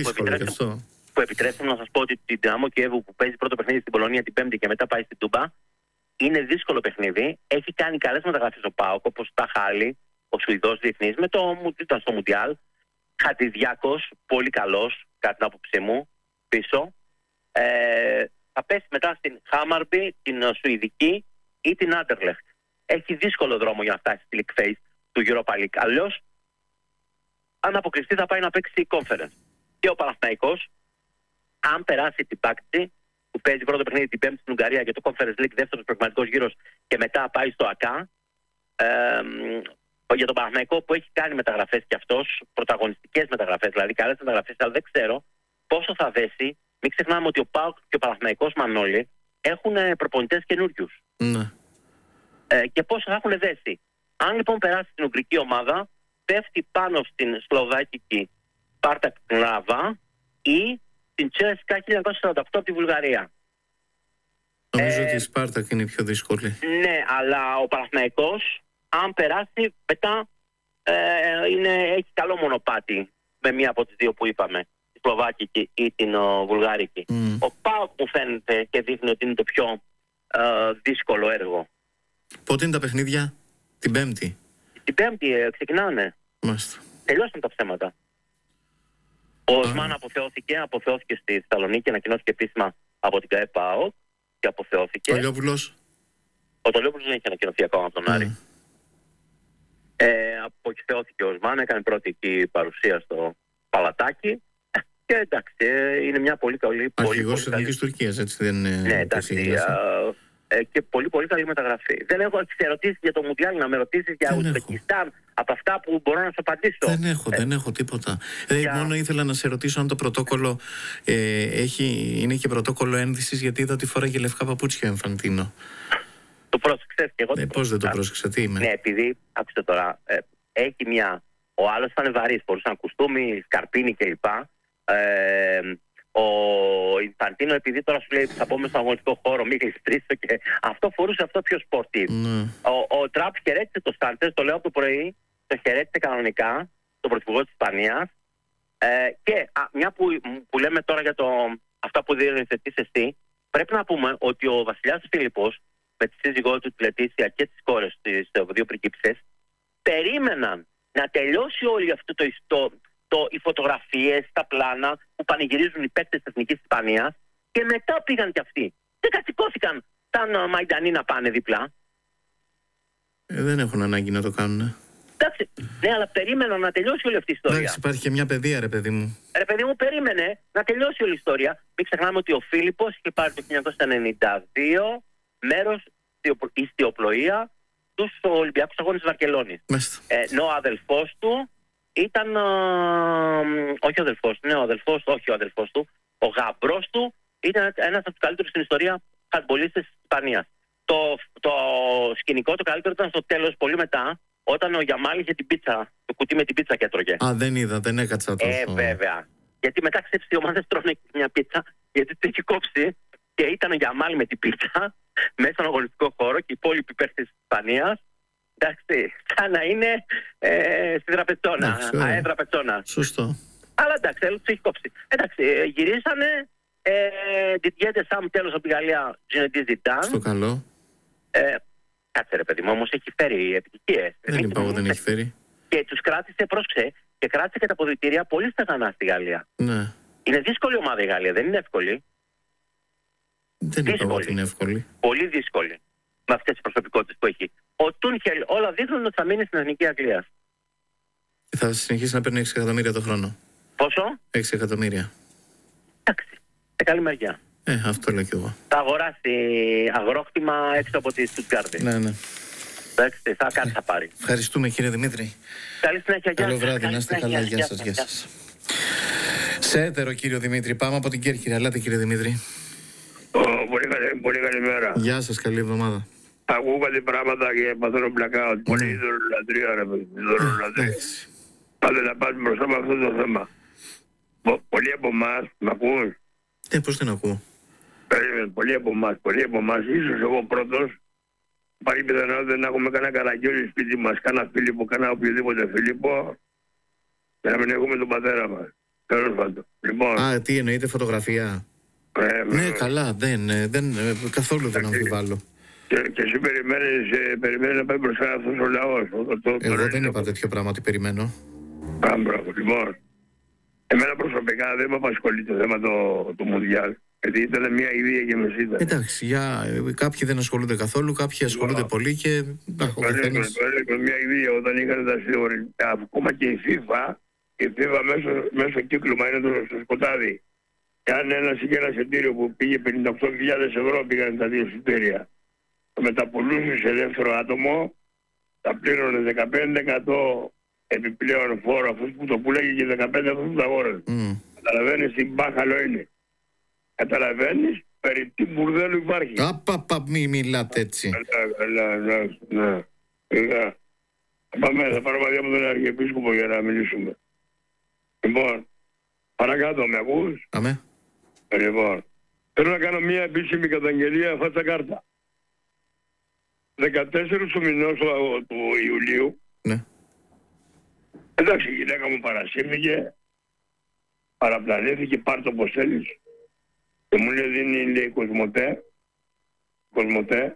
Speaker 2: που επιτρέψτε να σας πω ότι την Δυνάμο Κιέβου που παίζει πρώτο παιχνίδι στην Πολωνία την Πέμπτη και μετά πάει στην Τούμπα, είναι δύσκολο παιχνίδι. Έχει κάνει καλές μεταγραφές ο ΠΑΟΚ, όπως τα Χάλη, ο Σουηδός διεθνής, με το, ήταν στο Μουντιάλ. Χατιδιάκος, πολύ καλός, κατά την άποψή μου, πίσω. Ε, θα πέσει μετά στην Χάμαρμπι, την Σουηδική ή την Άντερλεχτ. Έχει δύσκολο δρόμο για να φτάσει στη League Phase του Europa League. Αλλιώς, αν αποκλειστεί, θα πάει να παίξει Conference. Και ο Παναθηναϊκός, αν περάσει την Πάκτση, που παίζει πρώτο παιχνίδι την Πέμπτη στην Ουγγαρία και το Conference League, δεύτερος πραγματικός γύρος, και μετά πάει στο ΑΚΑ. Ε, για τον Παναθηναϊκό που έχει κάνει μεταγραφές και αυτός, πρωταγωνιστικές μεταγραφές, δηλαδή καλές μεταγραφές, αλλά δεν ξέρω πόσο θα δέσει. Μην ξεχνάμε ότι ο ΠΑΟΚ και ο Παναθηναϊκός, Μανώλη, έχουν προπονητές καινούριους.
Speaker 1: Ναι.
Speaker 2: Ε, και πόσο θα έχουν δέσει. Αν λοιπόν περάσει την Ουγγρική ομάδα, πέφτει πάνω στην Σλοβάκικη Σπάρτακ Πλάβα ή την Τσέσκα χίλια εννιακόσια σαράντα οκτώ από τη Βουλγαρία.
Speaker 1: Νομίζω ε, ότι η Σπάρτακ είναι η πιο δύσκολη.
Speaker 2: Ναι, αλλά ο Παναθηναϊκός, αν περάσει, μετά ε, είναι, έχει καλό μονοπάτι με μία από τις δύο που είπαμε, τη Σλοβάκικη ή την ο, Βουλγαρική. Mm. Ο ΠΑΟΚ μου φαίνεται και δείχνει ότι είναι το πιο ε, δύσκολο έργο.
Speaker 1: Πότε είναι τα παιχνίδια? Την Πέμπτη.
Speaker 2: Την Πέμπτη ε, ξεκινάνε.
Speaker 1: Μάλιστα.
Speaker 2: Τελειώσαν τα ψέματα. Ο Οσμάν αποθεώθηκε, αποθεώθηκε στη Θεσσαλονίκη, ανακοινώθηκε επίσημα από την ΚΑΕΠΑΟ και αποθεώθηκε.
Speaker 1: Ο Τολιόπουλος.
Speaker 2: Ο Τολιόπουλος δεν έχει ανακοινωθεί ακόμα από τον mm. Άρη. Ε, αποθεώθηκε ο Οσμάν, έκανε πρώτη εκεί παρουσία στο Παλατάκι. Και εντάξει, είναι μια πολύ καλή.
Speaker 1: Αρχηγός της Εθνικής Τουρκίας, έτσι δεν είναι?
Speaker 2: Ναι, εντάξει. Α, ε, και πολύ πολύ καλή μεταγραφή. Δεν έχω ερωτήσει για το Μουντιάλ, να με ρωτήσει για Ουσμπεκιστάν, από αυτά που μπορώ να σου απαντήσω.
Speaker 1: Δεν έχω, ε, δεν έχω τίποτα. Για... Ε, μόνο ήθελα να σε ρωτήσω αν το πρωτόκολλο ε, έχει, είναι και πρωτόκολλο ένδυσης, γιατί είδα ότι φοράγε λευκά παπούτσια ο Εμφαντίνο.
Speaker 2: Το πρόσεξες και εγώ.
Speaker 1: Ε, πώς δεν το πρόσεξα, τι είμαι.
Speaker 2: Ναι, επειδή, άκουστε τώρα, ε, έχει μια. Ο άλλος ήταν βαρύς, φορούσαν κουστούμι, σκαρπίνι κλπ. Ε, ο Ινφαντίνο, επειδή τώρα σου λέει θα πούμε στον αγωνιστικό χώρο, μη γλιστρήσω, και αυτό φορούσε αυτό πιο σπορτίβ.
Speaker 1: Ναι.
Speaker 2: Ο, ο Τραμπ χαιρέτησε το Σάντες, το λέω από το πρωί, το χαιρέτησε κανονικά, τον πρωθυπουργό της Ισπανίας. Ε, και α, μια που, που λέμε τώρα για το, αυτά που διοθετείς εσύ, πρέπει να πούμε ότι ο βασιλιάς Φίλιππος με τη σύζυγό του τη Λετήσια και τις κόρες της, δύο πριγκίψες, περίμεναν να τελειώσει όλη αυτό το, το, το, οι φωτογραφίες, τα πλάνα που πανηγυρίζουν οι παίκτες της Εθνικής Ισπανίας, και μετά πήγαν κι αυτοί. Δεν κατσικώθηκαν σαν Μαϊντανοί να πάνε διπλά.
Speaker 1: Ε, δεν έχουν ανάγκη να το κάνουν.
Speaker 2: Εντάξει, ναι, αλλά περίμεναν να τελειώσει όλη αυτή η ιστορία.
Speaker 1: Εντάξει, υπάρχει και μια παιδεία, ρε παιδί μου.
Speaker 2: Ρε παιδί μου, περίμενε να τελειώσει όλη η ιστορία. Μην ξεχνάμε ότι ο Φίλιππος είχε πάρει το χίλια εννιακόσια ενενήντα δύο μέρος στη ιστιοπλοεία στους Ολυμπιακούς Αγώνες της Βαρκελόνης. Ε, ενώ ο αδελφός του ήταν. Ε, όχι ο αδελφός του, ναι, ο αδελφός, όχι ο αδελφός του. Ο γαμπρός του ήταν ένας από τους καλύτερους στην ιστορία χαντμπολίστες της Ισπανίας. Το, το σκηνικό το καλύτερο ήταν στο τέλος, πολύ μετά, όταν ο Γιαμάλ είχε την πίτσα, το κουτί με την πίτσα και έτρωγε.
Speaker 1: Α, δεν είδα, δεν έκατσα τόσο.
Speaker 2: Ε, βέβαια. Γιατί μετά ξέρεις, οι ομάδες τρώνε μια πίτσα, γιατί την έχει κόψει, και ήταν ο Γιαμάλ με την πίτσα μέσα στον αγωνιστικό χώρο και οι υπόλοιποι παίκτες της Ισπανίας. Εντάξει, σαν να είναι ε, στη Δραπετσόνα, αέδρα Πετσόνα.
Speaker 1: Σωστό.
Speaker 2: Αλλά εντάξει, του έχει κόψει. Εντάξει, ε, γυρίσανε. Διδιέντε Σαμ τέλος από τη Γαλλία, Ζινεντίν Ζιντάν.
Speaker 1: Στο καλό.
Speaker 2: Ε, κάτσε ρε παιδί μου, όμως έχει φέρει επιτυχίες.
Speaker 1: Δεν είπα εγώ, δεν έχει φέρει.
Speaker 2: Και τους κράτησε, πρόσεξε, και κράτησε και τα αποδυτήρια πολύ στεγανά στη Γαλλία.
Speaker 1: Ναι.
Speaker 2: Είναι δύσκολη ομάδα η Γαλλία, δεν είναι εύκολη.
Speaker 1: Δεν είπα εγώ ότι είναι εύκολη.
Speaker 2: Πολύ δύσκολη. Με αυτές τις προσωπικότητες που έχει. Ο Τούνχελ, όλα δείχνουν ότι θα μείνει στην Εθνική Αγγλίας.
Speaker 1: Θα συνεχίσει να παίρνει έξι εκατομμύρια το χρόνο.
Speaker 2: Πόσο?
Speaker 1: έξι εκατομμύρια.
Speaker 2: Εντάξει. Σε καλή μεριά.
Speaker 1: Ε, αυτό λέω κι εγώ.
Speaker 2: Θα αγοράσει αγρόκτημα έξω από τη Στουτγκάρδη.
Speaker 1: Ναι, ναι.
Speaker 2: Εντάξει, θα κάτι θα πάρει.
Speaker 1: Ευχαριστούμε, κύριε Δημήτρη.
Speaker 2: Καλή συνέχεια.
Speaker 1: Καλό βράδυ, να είστε καλά. Γεια σας, γεια σας. Σε έτερο, κύριο Δημήτρη. Πάμε από την Κέρκυρα. Ελάτε, κύριε Δημήτρη.
Speaker 3: Oh, πολύ, καλή, πολύ καλημέρα.
Speaker 1: Γεια σας, καλή εβδομάδα.
Speaker 3: Ακούω κάτι πράγματα και παθαίνω blackout. Πολύ ειδωλολατρία, ρε παιδί. Ειδωλολατρία. Πάτε να πάτε μπροστά με αυτό το θέμα. Πολλοί από εμάς, μ' ακούς?
Speaker 1: Ε, πώς δεν ακούω.
Speaker 3: Περίμενε, πολλοί από εμάς, πολλοί από εμάς, ίσως εγώ πρώτος, υπάρχει πιθανότητα να έχουμε κανένα καραγκιόλι σπίτι μας, κανένα Φίλιππο, κανένα οποιοδήποτε Φίλιππο, και να μην έχουμε τον πατέρα μας. Τέλος πάντων. Λοιπόν.
Speaker 1: Α, τι εννοείται, φωτογραφία?
Speaker 3: Ε,
Speaker 1: ναι, με... καλά, δεν, δεν, καθόλου δεν αμφιβάλλω.
Speaker 3: Και, και εσύ περιμένεις, ε, περιμένεις να πάει μπροστά αυτός ο λαός. Το, το,
Speaker 1: εγώ
Speaker 3: το,
Speaker 1: δεν
Speaker 3: το,
Speaker 1: είπα τέτοιο πράγμα, τι περιμένω.
Speaker 3: Άμπραβο, λοιπόν. Εμένα προσωπικά δεν με απασχολεί το θέμα του το Μουντιάλ. Γιατί ήταν μια ιδέα και μεσίτα.
Speaker 1: Εντάξει, για, κάποιοι δεν ασχολούνται καθόλου, κάποιοι ασχολούνται yeah. πολύ και.
Speaker 3: Καθένας... Μια ιδέα όταν είχαν τα σίγουρα. Ακόμα και η FIFA, η FIFA μέσω, μέσω κύκλωμα είναι το, στο σκοτάδι. Και αν ένα είχε ένα εισιτήριο που πήγε πενήντα οκτώ χιλιάδες ευρώ, πήγαν τα δύο εισιτήρια. Το μεταπουλούσε σε δεύτερο άτομο, τα πλήρωνε δεκαπέντε τοις εκατό επιπλέον φόρο αυτός που το πουλάγε και δεκαπέντε τοις εκατό αυτούς που τα αγόραζε. Mm. Καταλαβαίνεις τι μπάχαλο είναι. Καταλαβαίνεις περί τι μπουρδέλου υπάρχει.
Speaker 1: Απαπα, μη μιλάτε έτσι.
Speaker 3: Καλά, καλά, ναι, ναι. Πάμε, θα πάρω μαδιά με τον Αρχιεπίσκοπο για να μιλήσουμε. Λοιπόν, παρακάτω, με ακούς?
Speaker 1: Αμέ.
Speaker 3: Λοιπόν, θέλω να κάνω μια επίσημη καταγγελία φάτσα κάρτα. δεκατέσσερις του μηνός του, του Ιουλίου.
Speaker 1: Ναι.
Speaker 3: Εντάξει, η γυναίκα μου παρασύρθηκε, παραπλανήθηκε, πάρ' το πως θέλεις. Και μου λέει δίνει, λέει, Κοσμοτέ, Κοσμοτέ,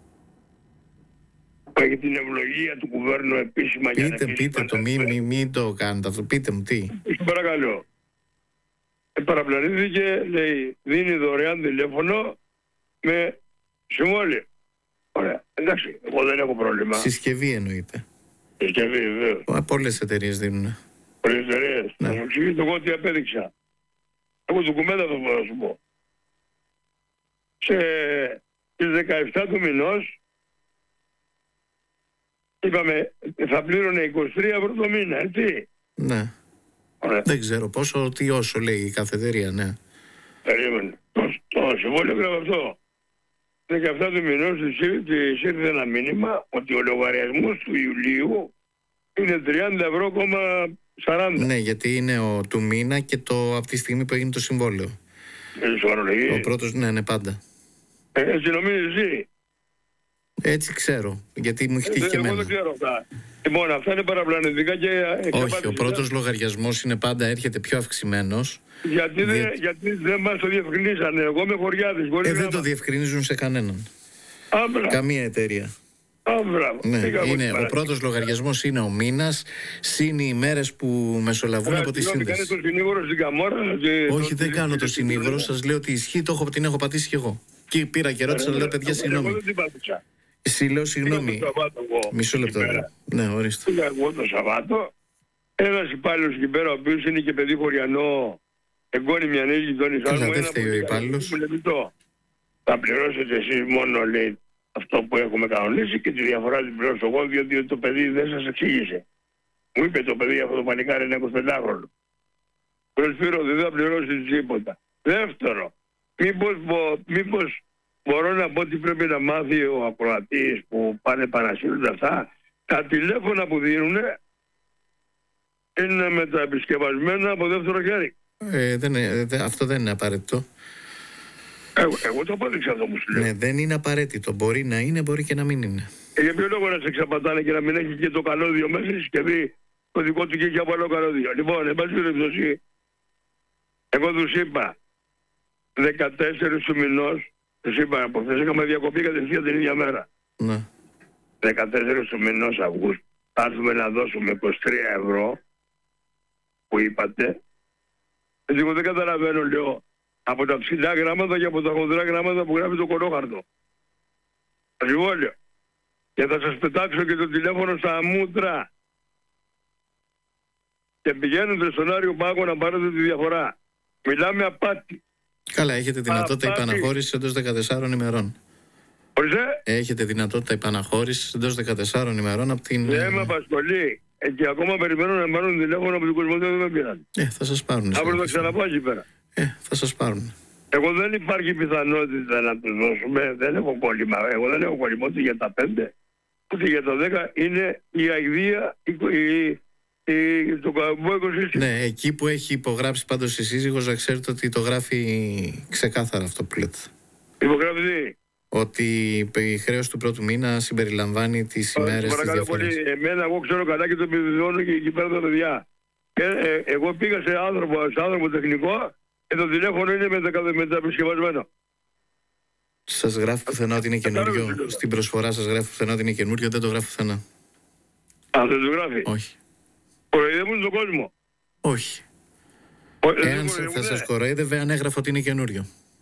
Speaker 3: που έχει την ευλογία του κουβέρνου επίσημα.
Speaker 1: Πείτε,
Speaker 3: για να
Speaker 1: πείτε το, μην μη, μη το κάνετε αυτό, πείτε μου τι.
Speaker 3: Παρακαλώ. Ε, παραπλανήθηκε, λέει, δίνει δωρεάν τηλέφωνο με συμβόλαιο. Ωραία, εντάξει, εγώ δεν έχω πρόβλημα.
Speaker 1: Συσκευή εννοείται.
Speaker 3: Συσκευή, βεβαίως.
Speaker 1: Πολλές εταιρείες δίνουν.
Speaker 3: Πολλές εταιρείες.
Speaker 1: Ναι.
Speaker 3: Θα μου εξηγήσω εγώ τι απέδειξα. Εγώ του κουμέντα θα μπορώ να σου πω. Σε στις δεκαεπτά του μηνός είπαμε θα πλήρωνε είκοσι τρία ευρώ το μήνα, έτσι.
Speaker 1: Ναι.
Speaker 3: Ωραία.
Speaker 1: Δεν ξέρω πόσο, τι όσο λέει η κάθε εταιρεία, ναι.
Speaker 3: Περίμενε. Το, το συμβόλαιο γράφει αυτό. δεκαεπτά του μηνός της ήρθε ένα μήνυμα ότι ο λογαριασμός του Ιουλίου είναι τριάντα ευρώ κόμμα σαράντα.
Speaker 1: Ναι, γιατί είναι ο του μήνα και το από τη στιγμή που έγινε το συμβόλαιο.
Speaker 3: Ε,
Speaker 1: ο πρώτος, ναι, είναι πάντα.
Speaker 3: Ε, έτσι νομίζεις εσύ.
Speaker 1: Έτσι ξέρω, γιατί μου έχει τύχει
Speaker 3: ε,
Speaker 1: και εμένα.
Speaker 3: Εγώ δεν ξέρω αυτά. Λοιπόν, αυτά είναι παραπλανητικά και...
Speaker 1: Όχι, ο πρώτος λογαριασμός είναι πάντα, έρχεται πιο αυξημένος.
Speaker 3: Γιατί,
Speaker 1: Δι...
Speaker 3: δεν, γιατί δεν μας το διευκρινίσανε. Εγώ είμαι χωριάτης.
Speaker 1: Ε, δεν το διευκρινίζουν σε κανέναν.
Speaker 3: Άμπρα.
Speaker 1: Καμία εταιρεία.
Speaker 3: Άμπρα.
Speaker 1: Ναι, είναι, ο πρώτος λογαριασμός είναι ο μήνας, συν οι ημέρες που μεσολαβούν
Speaker 3: Ρα,
Speaker 1: από τη σύνδεση.
Speaker 3: Κάνεις το συνήγορο στην Καμόρα και...
Speaker 1: Όχι, δεν κάνω το συνήγορο, σας λέω ότι ισχύει, το έχω, την έχω πατήσει κι εγώ. Και πήρα και ρώτησα, λέω παιδιά, συγγνώμη.
Speaker 3: Εγώ δεν την πάτησα.
Speaker 1: Εσύ λέω συγγνώμη. Μισό λεπτό. Ναι, ορίστε.
Speaker 3: Πήγα εγώ το Σαββάτο. Ένας υπάλληλος εκεί πέρα, ο οποίος είναι και παιδί χωριανό, εγγόνει μια νέη γειτόνισσα μου.
Speaker 1: Δεν φταίει ο υπάλληλος.
Speaker 3: Θα πληρώσετε εσείς μόνο, λέει, αυτό που έχουμε κανονίσει και τη διαφορά την πληρώσω εγώ, διότι το παιδί δεν σας εξήγησε. Μου είπε το παιδί αυτό το πανικάρι είναι εικοσιπεντάχρονο. Προσφύρω ότι δεν θα πληρώσει τίποτα. Δεύτερο, μήπως, μήπως μπορώ να πω ότι πρέπει να μάθει ο ακροατής που πάνε επανασύλλονται αυτά. Τα τηλέφωνα που δίνουν είναι μεταεπισκευασμένα από δεύτερο χέρι.
Speaker 1: Ε, δεν είναι, δε, αυτό δεν είναι απαραίτητο.
Speaker 3: Εγώ, εγώ το απόδειξα αυτό που σου λέω.
Speaker 1: Ναι, δεν είναι απαραίτητο. Μπορεί να είναι, μπορεί και να μην είναι.
Speaker 3: Ε, για ποιο λόγο να σε ξαπατάνε και να μην έχει και το καλώδιο μέσα στη συσκευή, το δικό του και έχει από άλλο καλώδιο. Λοιπόν, εν πάση περιπτώσει, εγώ τους είπα δεκατέσσερις του μηνός, τους είπα από χθες είχαμε διακοπή κατευθείαν την ίδια μέρα.
Speaker 1: Ναι.
Speaker 3: δεκατέσσερις του μηνός Αυγούστου θα έρθουμε να δώσουμε είκοσι τρία ευρώ που είπατε. Εγώ δεν καταλαβαίνω, λέω, από τα ψηλά γράμματα και από τα χοντρά γράμματα που γράφει το κονόχαρτο. Συμβόλαιο. Και θα σας πετάξω και το τηλέφωνο στα μούτρα. Και πηγαίνετε στον Άριο Πάγο να πάρετε τη διαφορά. Μιλάμε απάτη.
Speaker 1: Καλά, έχετε δυνατότητα υπαναχώρησης εντός δεκατεσσάρων ημερών.
Speaker 3: Ορίστε.
Speaker 1: Έχετε δυνατότητα υπαναχώρησης εντός δεκατεσσάρων ημερών από την...
Speaker 3: Δεν με απασχολεί. Ε, και ακόμα περιμένω να πάρουν τηλέφωνο από την Κοσμοτέ, δεν με πήραν.
Speaker 1: Ε, θα σας πάρουν.
Speaker 3: Αύριο θα ξαναπάω εκεί πέρα.
Speaker 1: Ε, θα σας πάρουν.
Speaker 3: Εγώ δεν υπάρχει πιθανότητα να τους δώσουμε, δεν έχω κόλλημα. Εγώ δεν έχω κόλλημα ούτε για τα πέντε, ούτε για τα δέκα. Είναι η αηδία, η, η, η, το καμπόικο σύστημα.
Speaker 1: Ναι, εκεί που έχει υπογράψει πάντως η σύζυγος, να ξέρετε ότι το γράφει ξεκάθαρα αυτό που λέτε.
Speaker 3: Υπογράφει τι?
Speaker 1: Ότι η χρέωση του πρώτου μήνα συμπεριλαμβάνει τις ημέρες της διαφοράς.
Speaker 3: Πολύ. Εμένα, εγώ ξέρω καλά και το επιβεβαιώνω και εκεί πέρα τα παιδιά. Ε, ε, εγώ πήγα σε άνθρωπο, σε άνθρωπο τεχνικό και το τηλέφωνο είναι μεταπισκευασμένο.
Speaker 1: Σας γράφει πουθενά ότι είναι καινούριο. Στην προσφορά σας γράφει πουθενά ότι είναι καινούριο, δεν το γράφει πουθενά.
Speaker 3: Α, δεν το γράφει.
Speaker 1: Όχι.
Speaker 3: Κοροϊδεύουν τον κόσμο.
Speaker 1: Όχι.
Speaker 3: Ο,
Speaker 1: Εάν θα δε. σας κοροϊδεύε, αν έγραφε ότι είναι καινούριο.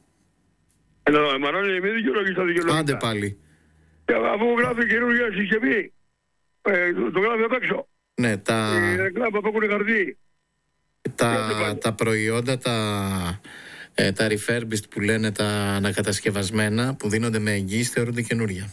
Speaker 3: Ε, Μαρώνει, μη δικαιολογείς τα δικαιολογικά.
Speaker 1: Άντε πάλι.
Speaker 3: Και αφού γράφει καινούργια συσκευή, ε, το, το γράφει απ' έξω.
Speaker 1: Ναι, τα...
Speaker 3: Ε, γράφει απ' έξω χαρτί.
Speaker 1: Τα, τα προϊόντα, τα, ε, τα refurbished που λένε, τα ανακατασκευασμένα που δίνονται με εγγύηση θεωρούνται καινούρια.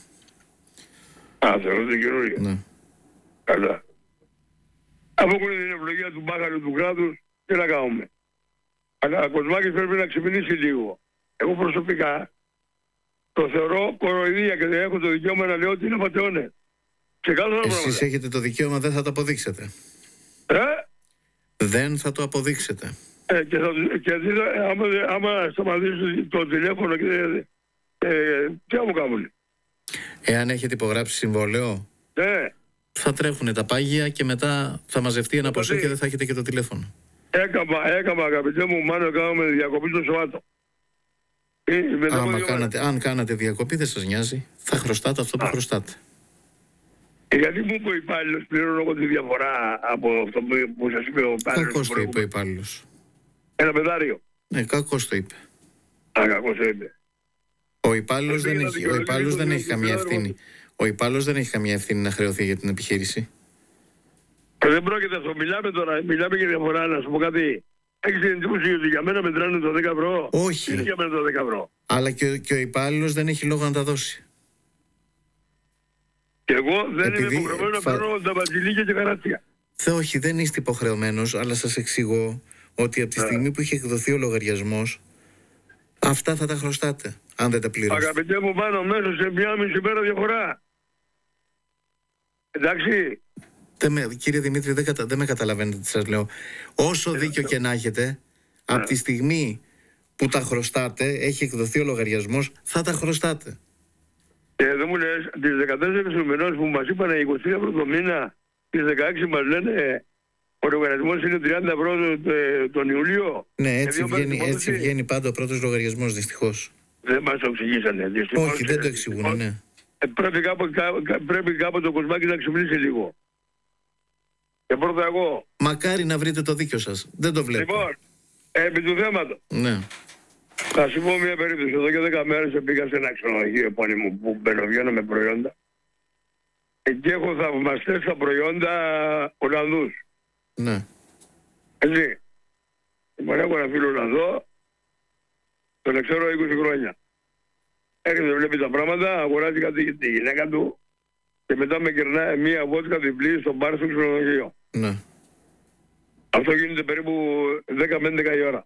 Speaker 3: Α, θεωρούνται καινούρια.
Speaker 1: Ναι.
Speaker 3: Καλά. Αφού έχουν την ευλογία του μπάχαλου του κράτους, τι να κάνουμε. Αλλά ο Κοσμάκης πρέπει να ξυπνήσει λίγο. Εγώ προσωπικά το θεωρώ κοροϊδία και δεν έχω το δικαίωμα να λέω ότι είναι απατεώνες.
Speaker 1: Εσείς έχετε το δικαίωμα, δεν θα το αποδείξετε.
Speaker 3: Ε?
Speaker 1: Δεν θα το αποδείξετε.
Speaker 3: Ε, και θα, και άμα, άμα σταματήσω το τηλέφωνο και ε, τι θα μου κάνουν.
Speaker 1: Εάν έχετε υπογράψει συμβόλαιο,
Speaker 3: ναι,
Speaker 1: θα τρέχουν τα πάγια και μετά θα μαζευτεί ένα ποσό και δεν θα έχετε και το τηλέφωνο.
Speaker 3: Έκαμα, έκαμα αγαπητέ μου, μάλλον έκαναμε διακοπή στο Σαββάτο.
Speaker 1: Άμα κάνατε, αν κάνατε διακοπή δεν σας νοιάζει, θα χρωστάτε αυτό που Α. χρωστάτε.
Speaker 3: Γιατί μου είπε ο υπάλληλος, πληρώνω εγώ τη διαφορά από αυτό που, που σας είπε ο υπάλληλος.
Speaker 1: Κακώς το είπε ο υπάλληλος.
Speaker 3: Ένα πεδάριο.
Speaker 1: Ναι, κακώς το είπε.
Speaker 3: Α, κακώς το είπε.
Speaker 1: Ο υπάλληλος δεν έχει, ο υπάλληλος δεν έχει καμία ευθύνη. Ο υπάλληλος δεν έχει καμία ευθύνη να χρεωθεί για την επιχείρηση.
Speaker 3: Δεν πρόκειται αυτό. Μιλάμε τώρα, μιλάμε για διαφορά, να σου πω κάτι. Έχεις την εντύπωση ότι για μένα μετράνε το δέκα ευρώ?
Speaker 1: Όχι.
Speaker 3: Είναι για μένα το δέκα ευρώ.
Speaker 1: Αλλά και, ο- και ο υπάλληλος δεν έχει λόγο να τα δώσει.
Speaker 3: Και εγώ δεν
Speaker 1: Επειδή
Speaker 3: είμαι υποχρεωμένο
Speaker 1: φα-
Speaker 3: να παίρνω τα μπατζιλίκια και καράτσια.
Speaker 1: Θε, όχι, δεν είστε υποχρεωμένος, αλλά σας εξηγώ ότι από τη
Speaker 3: Ναι.
Speaker 1: στιγμή που είχε εκδοθεί ο λογαριασμός, αυτά θα τα χρωστάτε, αν δεν τα πληρώσετε.
Speaker 3: Αγαπητέ μου, πάνω μέσα σε μια μισή μέρα διαφορά. Εντάξει.
Speaker 1: Δεν με, κύριε Δημήτρη, δεν, κατα, δεν με καταλαβαίνετε τι σας λέω. Όσο δίκιο και να έχετε, από τη στιγμή που τα χρωστάτε, έχει εκδοθεί ο λογαριασμός, θα τα χρωστάτε.
Speaker 3: Και δεν μου λες, τις δεκατέσσερις του μηνός που μας είπανε είκοσι ευρώ το μήνα, τις δεκαέξι μας λένε ο λογαριασμός είναι τριάντα ευρώ το- τον Ιούλιο.
Speaker 1: Ναι,
Speaker 3: Και
Speaker 1: έτσι
Speaker 3: δύο μέρες
Speaker 1: βγαίνει,
Speaker 3: υπόθεση.
Speaker 1: έτσι βγαίνει πάντα ο πρώτος λογαριασμός, δυστυχώς.
Speaker 3: Δεν μας το εξηγήσανε. δυστυχώς.
Speaker 1: Όχι, δεν το εξηγούν, ναι.
Speaker 3: Ε, πρέπει, κάποτε, κα- πρέπει κάποτε το κοσμάκι να ξυπνήσει λίγο. Και πρώτα εγώ.
Speaker 1: Μακάρι να βρείτε το δίκιο σας. Δεν το βλέπω.
Speaker 3: Λοιπόν, ε, επί του θέματος.
Speaker 1: Ναι.
Speaker 3: Θα σου πω μια περίπτωση. Εδώ και δέκα μέρες πήγα σε ένα ξενοδοχείο επώνυμο που μπαινοβγαίνω με προϊόντα. Εκεί έχω θαυμαστές στα προϊόντα Ολλανδούς.
Speaker 1: Ναι.
Speaker 3: Έτσι. Λοιπόν, έχω ένα φίλο Ολλανδό, τον ξέρω είκοσι χρόνια. Έρχεται, βλέπει τα πράγματα, αγοράζει κάτι για τη γυναίκα του και μετά με κερνάει μία βότκα διπλή στο μπαρ στο ξενοδοχείο.
Speaker 1: Ναι.
Speaker 3: Αυτό γίνεται περίπου δέκα με έντεκα η ώρα.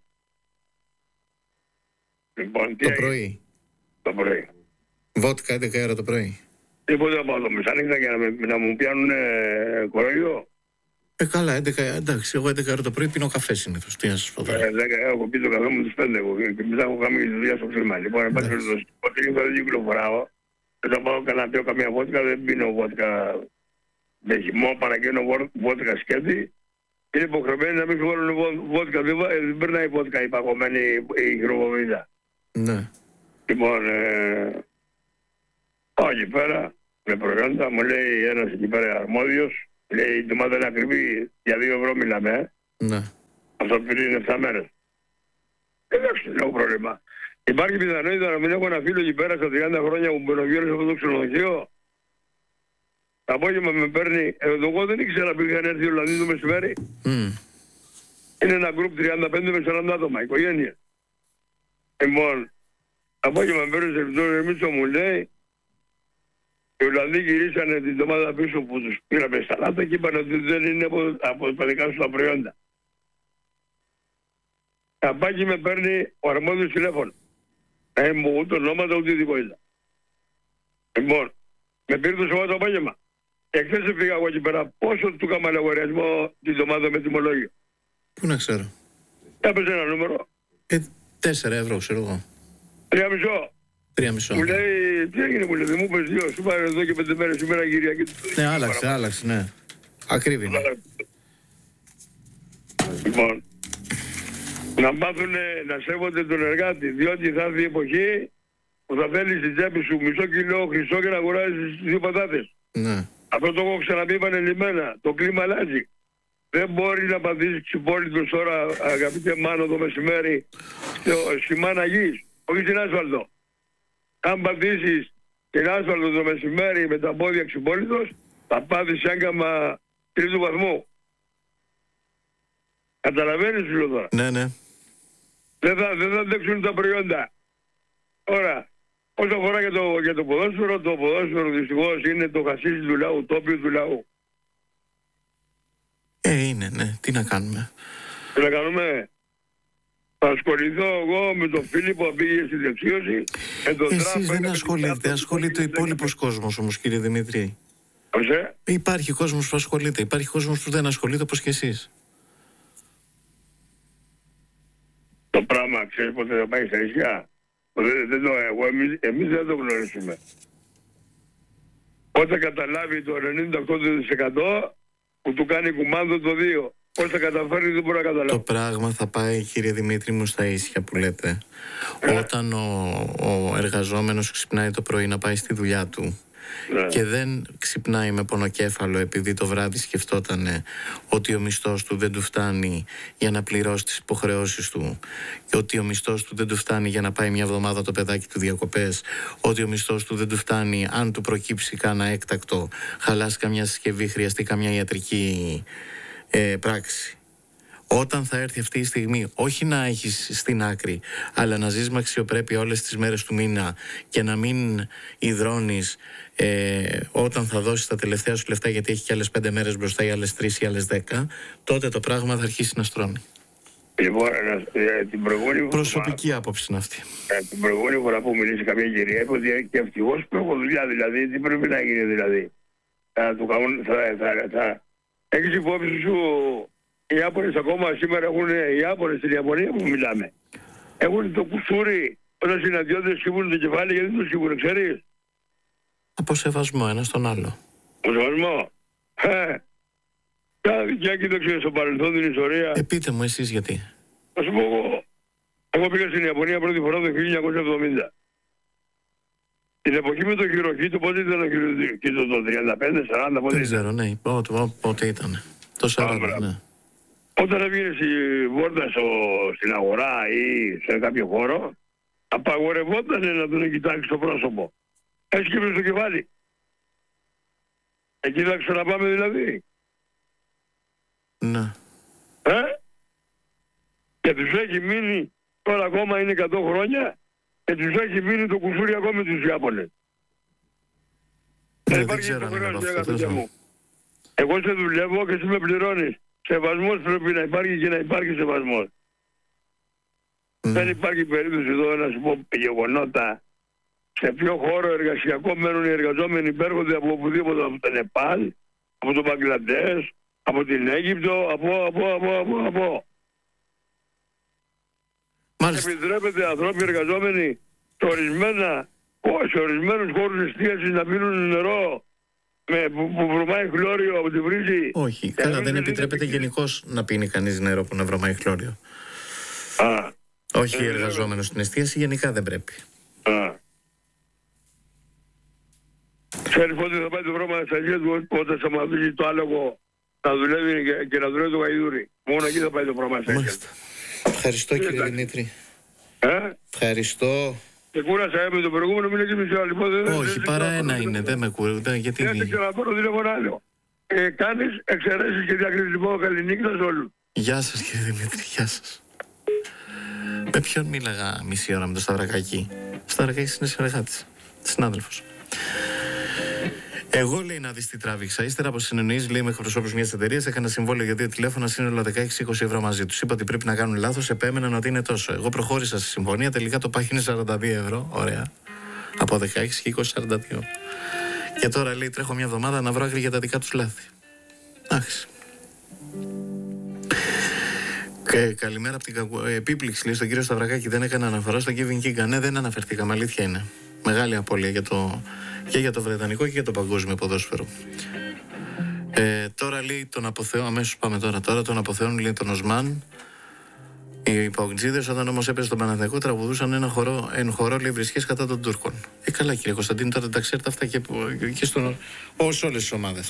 Speaker 3: Λοιπόν, τι
Speaker 1: Το
Speaker 3: έγινε?
Speaker 1: πρωί.
Speaker 3: Το πρωί.
Speaker 1: Βότκα έντεκα ώρα το πρωί.
Speaker 3: Τίποτα από το μεσάνυχτα για να, με, να μου πιάνουν ε, κοροϊδό.
Speaker 1: Ε, καλά, έντεκα, εντάξει, εγώ έντεκα ώρα το πρωί πίνω καφέ συνήθως. Τι να σας πω τώρα.
Speaker 3: Ε, δέκα, έχω πει το καφέ μου τους πέντε εγώ και μετά έχω κάνει και τη δουλειά στο κλίμα. Λοιπόν, εν πάση περιπτώσει, όταν ήρθα δεν κυκλοφοράω. Όταν πάω να πιω καμία βότκα, δεν πίνω βότκα με χυμό, παραγγέλνω βο- βότκα σκέτη. Είναι υποχρεωμένοι να μην βάλουν βο- βότκα, δεν, βα- δεν περνάει βότκα η παγωμένη η χειροβοβίδα.
Speaker 1: Ναι.
Speaker 3: Λοιπόν, ε, πάω εκεί πέρα με προϊόντα, μου λέει ένας εκεί πέρα αρμόδιος, λέει η ντομάτα είναι ακριβή, για δύο ευρώ μιλάμε, ε.
Speaker 1: Ναι.
Speaker 3: Αυτό πριν είναι επτά μέρες. Εντάξει, δεν έχω πρόβλημα. Υπάρχει πιθανότητα να μην έχω ένα φίλο εκεί πέρα στα τριάντα χρόνια που μπαινοβγαίνω σε αυτό το ξενοδοχείο. Το απόγευμα με παίρνει, ε, εγώ δεν ήξερα που είχαν έρθει οι Ολλανδοί το μεσημέρι.
Speaker 1: Μμ.
Speaker 3: Είναι ένα γκρουπ τριάντα πέντε με σαράντα άτομα, οικογένεια. Λοιπόν, το απόγευμα με παίρνει σε Βιτόριο Μίτσο, μου λέει, οι Ολλανδοί γυρίσανε την εβδομάδα πίσω που τους πήραμε στα λάτα και είπαν ότι δεν είναι από, από τα δικά σου τα προϊόντα. Καπάκι με παίρνει ο αρμόδιος τηλέφωνο. Δεν μου ούτε ονόματα ούτε τίποτα. Λοιπόν, με πήρε το Σαββάτο απόγευμα. Και χθες έφυγα εγώ εκεί πέρα. Πόσο του έκανα λογαριασμό την εβδομάδα με τιμολόγιο?
Speaker 1: Πού να ξέρω.
Speaker 3: Έπαιζε ένα νούμερο.
Speaker 1: Ε, τέσσερα ευρώ, ξέρω εγώ.
Speaker 3: Τρία μισό.
Speaker 1: Τρία μισό.
Speaker 3: Μου λέει, τι έγινε, μου λέει, δεν μου είπες δύο. Σου πάρε εδώ και πέντε μέρες σήμερα Κυριακή.
Speaker 1: Ναι, άλλαξε, άλλαξε, ναι. Ακρίβει. Ναι.
Speaker 3: Λοιπόν, να μάθουν να σέβονται τον εργάτη, διότι θα έρθει η εποχή που θα θέλει στην τσέπη σου μισό κιλό χρυσό και να αγοράζεις δύο πατάτες.
Speaker 1: Ναι.
Speaker 3: Αυτό το έχω ξαναπεί επανελειμμένα. Το κλίμα αλλάζει. Δεν μπορεί να πατήσεις ξυπόλυτος τώρα, αγαπητέ Μάνο, το μεσημέρι στο σημάνα γης, όχι στην άσφαλτο. Αν πατήσεις την άσφαλτο το μεσημέρι με τα πόδια ξυπόλυτος, θα πάθεις άγκαμα τρίτου βαθμού. Καταλαβαίνεις, φίλο τώρα.
Speaker 1: Ναι, ναι.
Speaker 3: Δεν θα, δεν θα αντέξουν τα προϊόντα. Τώρα, όσο αφορά για το, για το ποδόσφαιρο, το ποδόσφαιρο δυστυχώς είναι το χασίσι του λαού, το όπιο του λαού.
Speaker 1: Ε, είναι, ναι. Τι να κάνουμε.
Speaker 3: Τι να κάνουμε? Θα ασχοληθώ εγώ με τον Φίλιππο που πήγε στη δεξίωση.
Speaker 1: Εσείς δεν ασχολείστε. Ασχολείται ο υπόλοιπος κόσμος όμως, κύριε Δημήτρη.
Speaker 3: Οσε.
Speaker 1: Υπάρχει κόσμος που ασχολείται. Υπάρχει κόσμος που δεν ασχολείται όπως και εσείς.
Speaker 3: Το πράγμα ξέρεις πότε θα πάει στα νησιά? Δεν, δεν το, εγώ, εμείς, εμείς δεν το γνωρίζουμε. Όταν καταλάβει το ενενήντα οκτώ τοις εκατό που του κάνει κουμάντο το δύο. Πώς θα καταφέρει δεν μπορεί να καταλάβει.
Speaker 1: Το πράγμα θα πάει, κύριε Δημήτρη μου, στα ίσια που λέτε.
Speaker 3: Ε.
Speaker 1: Όταν ο, ο εργαζόμενος ξυπνάει το πρωί να πάει στη δουλειά του
Speaker 3: Ναι.
Speaker 1: και δεν ξυπνάει με πονοκέφαλο επειδή το βράδυ σκεφτότανε ότι ο μισθός του δεν του φτάνει για να πληρώσει τις υποχρεώσεις του και ότι ο μισθός του δεν του φτάνει για να πάει μια εβδομάδα το παιδάκι του διακοπές, ότι ο μισθός του δεν του φτάνει αν του προκύψει κάνα έκτακτο, χαλάσει καμιά συσκευή, χρειαστεί καμιά ιατρική ε, πράξη. Όταν θα έρθει αυτή η στιγμή, όχι να έχεις στην άκρη, αλλά να ζεις με αξιοπρέπεια όλες τις μέρες του μήνα και να μην υδρώνεις ε, όταν θα δώσεις τα τελευταία σου λεφτά, γιατί έχει και άλλες πέντε μέρες μπροστά ή άλλες τρεις ή άλλες δέκα, τότε το πράγμα θα αρχίσει να στρώνει.
Speaker 3: Λοιπόν, ε, την προηγούμενη
Speaker 1: Προσωπική φορά, άποψη είναι αυτή.
Speaker 3: Ε, την προηγούμενη φορά που μιλήσει καμία κυρία, είπε ότι και ευτυχώς που έχω δουλειά, δηλαδή, τι πρέπει να γίνει, δηλαδή. Θα του κάνουν, θα, θα, θα. Έχεις υπόψη σου, οι Ιάπωνες ακόμα σήμερα έχουν, οι Ιάπωνες στην Ιαπωνία που μιλάμε, έχουν το κουσούρι όταν συναντιόνται σκύβουν το κεφάλι, γιατί δεν το σκύβουν, ξέρεις.
Speaker 1: Από σεβασμό ένα στον άλλο.
Speaker 3: Από σεβασμό. Ε, για κοίταξε στο παρελθόν την ιστορία.
Speaker 1: Ε, πείτε μου εσείς γιατί.
Speaker 3: Θα σου πω εγώ. Εγώ πήγα στην Ιαπωνία πρώτη φορά το χίλια εννιακόσια εβδομήντα. Την εποχή με το Χιροχίτο, πότε ήταν το Χιροχίτο, το τριάντα πέντε σαράντα, πότε
Speaker 1: δεν
Speaker 3: ήταν.
Speaker 1: ξέρω, ναι, πότε, πότε ήταν. Το σαράντα, ναι.
Speaker 3: Όταν έβγαινε στη βόρτα στο, στην αγορά ή σε κάποιο χώρο, απαγορευόταν να τον κοιτάξει το πρόσωπο. Έσκυβε στο κεφάλι. Εκεί θα ξαναπάμε δηλαδή.
Speaker 1: Ναι.
Speaker 3: Ε? Και τους έχει μείνει, τώρα ακόμα είναι εκατό χρόνια, και τους έχει μείνει το κουσούρι ακόμα τους Ιάπωνες.
Speaker 1: Ναι, δεν ξέρω αν είναι από αυτό.
Speaker 3: Μου. Εγώ σε δουλεύω και εσύ με πληρώνεις. Σεβασμός πρέπει να υπάρχει και να υπάρχει σεβασμός. Mm. Δεν υπάρχει περίπτωση εδώ να σου πω γεγονότα σε ποιο χώρο εργασιακό μένουν οι εργαζόμενοι που έρχονται από οπουδήποτε, από το Νεπάλ, από το Μπαγκλαντές, από την Αίγυπτο, από, από, από, από, από.
Speaker 1: Μάλιστα.
Speaker 3: Επιτρέπεται ανθρώποι εργαζόμενοι σε, ορισμένα, σε ορισμένους χώρους εστίασης να πίνουν νερό με, που, που βρωμάει χλώριο από τη βρύση.
Speaker 1: Όχι, καλά, δεν επιτρέπεται γενικώς να πίνει κανείς νερό που να βρωμάει χλώριο.
Speaker 3: Α.
Speaker 1: Όχι
Speaker 3: ε,
Speaker 1: εργαζόμενος στην εστίαση, γενικά δεν πρέπει.
Speaker 3: Α. Ξέρεις πότε θα πάει το βρώμα στα αρχές του, όταν σταματήσει το άλογο να δουλεύει και, και να δουλεύει το γαϊδούρι. Μόνο εκεί θα πάει το βρώμα στα αρχές.
Speaker 1: Ευχαριστώ κύριε Δημήτρη.
Speaker 3: Ε?
Speaker 1: Ευχαριστώ.
Speaker 3: Και κούρασα με το προηγούμενο μήνα και μισή ώρα. Λοιπόν, δεν,
Speaker 1: όχι,
Speaker 3: δεν,
Speaker 1: παρά
Speaker 3: δεν,
Speaker 1: ένα
Speaker 3: δεν,
Speaker 1: είναι, δεν με κουρεύει. Γιατί
Speaker 3: δεν δεν ξαναπάρω τηλέφωνο άλλο. Ε, κάνεις εξαιρέσεις και διακριτικό. Καληνύχτα σε όλους.
Speaker 1: Γεια σας κύριε Δημήτρη, γεια σας. Με ποιον μίλαγα μισή ώρα με το Σταυρακάκι. Σταυρακάκης είναι συνεργάτης, συνάδελφος. Εγώ, λέει, να δεις τι τράβηξα. Ύστερα από συνεννοήσεις, λέει, με εκπροσώπους μιας εταιρείας, έκανα συμβόλαιο για δύο τηλέφωνα σύνολο δεκαέξι είκοσι ευρώ μαζί τους. Είπα ότι πρέπει να κάνουν λάθος, επέμεναν ότι είναι τόσο. Εγώ προχώρησα στη συμφωνία, τελικά το πάχι είναι σαράντα δύο ευρώ. Ωραία. Από δεκαέξι και είκοσι, σαράντα δύο. Και τώρα, λέει, τρέχω μια εβδομάδα να βρω άκρη για τα δικά τους λάθη. Εντάξει. Και καλημέρα από την κακου... επίπληξη, λέει, στον κύριο Σταυρακάκη. Δεν έκανα αναφορά στο Kevin Keegan. Ναι, δεν αναφερθήκαμε, αλήθεια είναι. Μεγάλη απώλεια για το... και για το βρετανικό και για το παγκόσμιο ποδόσφαιρο. Ε, τώρα, λέει, τον αποθεώνουν, αμέσως πάμε τώρα. Τώρα τον αποθεώνουν, λέει, τον Οσμάν. Οι Παοκτζίδες, όταν όμως έπαιζε τον Παναθηναϊκό, τραγουδούσαν ένα χορό, εν χορό, λέει, βρισχές κατά των Τούρκων. Ε, καλά, κύριε Κωνσταντίνου, τώρα τα ξέρετε αυτά και, και στον... ως όλες τις ομάδες.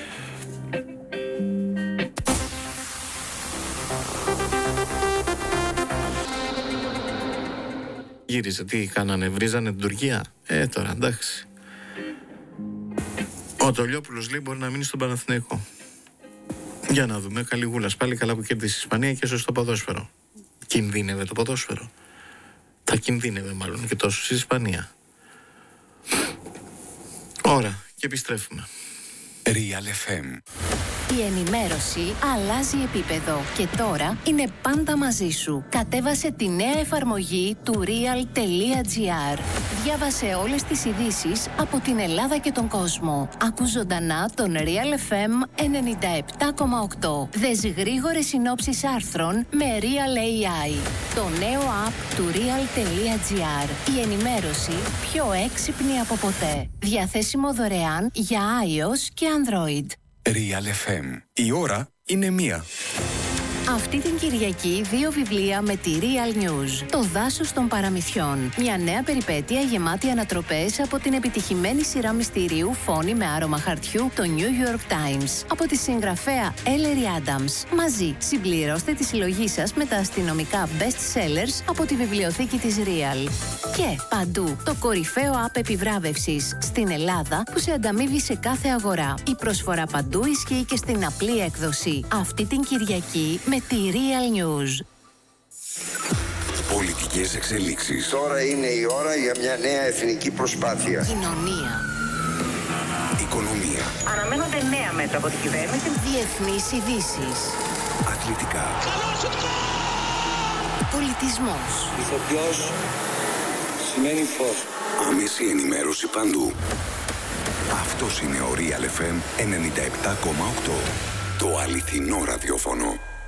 Speaker 1: Γύρισε, τι κάνανε, βρίζανε την Τουρκία. Ε, τώρα, εντάξει. Ο Τολιόπουλος, λέει, μπορεί να μείνει στον Παναθηναϊκό. Για να δούμε, καλή γούλας. Πάλι καλά που κέρδισε η Ισπανία και σωστό ποδόσφαιρο. Κινδύνευε το ποδόσφαιρο. Θα κινδύνευε μάλλον και τόσο στην Ισπανία. Ώρα και επιστρέφουμε.
Speaker 4: Real εφ εμ.
Speaker 5: Η ενημέρωση αλλάζει επίπεδο και τώρα είναι πάντα μαζί σου. Κατέβασε τη νέα εφαρμογή του real.gr. Διάβασε όλες τις ειδήσεις από την Ελλάδα και τον κόσμο. Ακού ζωντανά τον Real εφ εμ ενενήντα επτά κόμμα οκτώ. Δες γρήγορες συνόψεις άρθρων με Real έι άι. Το νέο app του real.gr. Η ενημέρωση πιο έξυπνη από ποτέ. Διαθέσιμο δωρεάν για iOS και Android.
Speaker 4: Real εφ εμ. Η ώρα είναι μία.
Speaker 5: Αυτή την Κυριακή δύο βιβλία με τη Real News. Το δάσος των παραμυθιών. Μια νέα περιπέτεια γεμάτη ανατροπές από την επιτυχημένη σειρά μυστηρίου Φόνη με άρωμα χαρτιού, το New York Times. Από τη συγγραφέα Ellery Adams. Μαζί συμπληρώστε τη συλλογή σας με τα αστυνομικά best sellers από τη βιβλιοθήκη της Real. Και παντού το κορυφαίο app επιβράβευσης στην Ελλάδα που σε ανταμείβει σε κάθε αγορά. Η προσφορά παντού ισχύει και στην απλή έκδοση. Αυτή την Κυριακή με τη Real News.
Speaker 4: Πολιτικές εξελίξεις.
Speaker 6: Τώρα είναι η ώρα για μια νέα εθνική προσπάθεια.
Speaker 5: Κοινωνία.
Speaker 4: Οικονομία.
Speaker 7: Αναμένονται νέα μέτρα από την κυβέρνηση.
Speaker 5: Διεθνείς ειδήσεις.
Speaker 4: Αθλητικά.
Speaker 5: Πολιτισμός.
Speaker 6: Ηθοποιός σημαίνει φως.
Speaker 4: Άμεση ενημέρωση παντού. Αυτός είναι ο Real εφ εμ ενενήντα επτά κόμμα οκτώ. Το αληθινό ραδιόφωνο.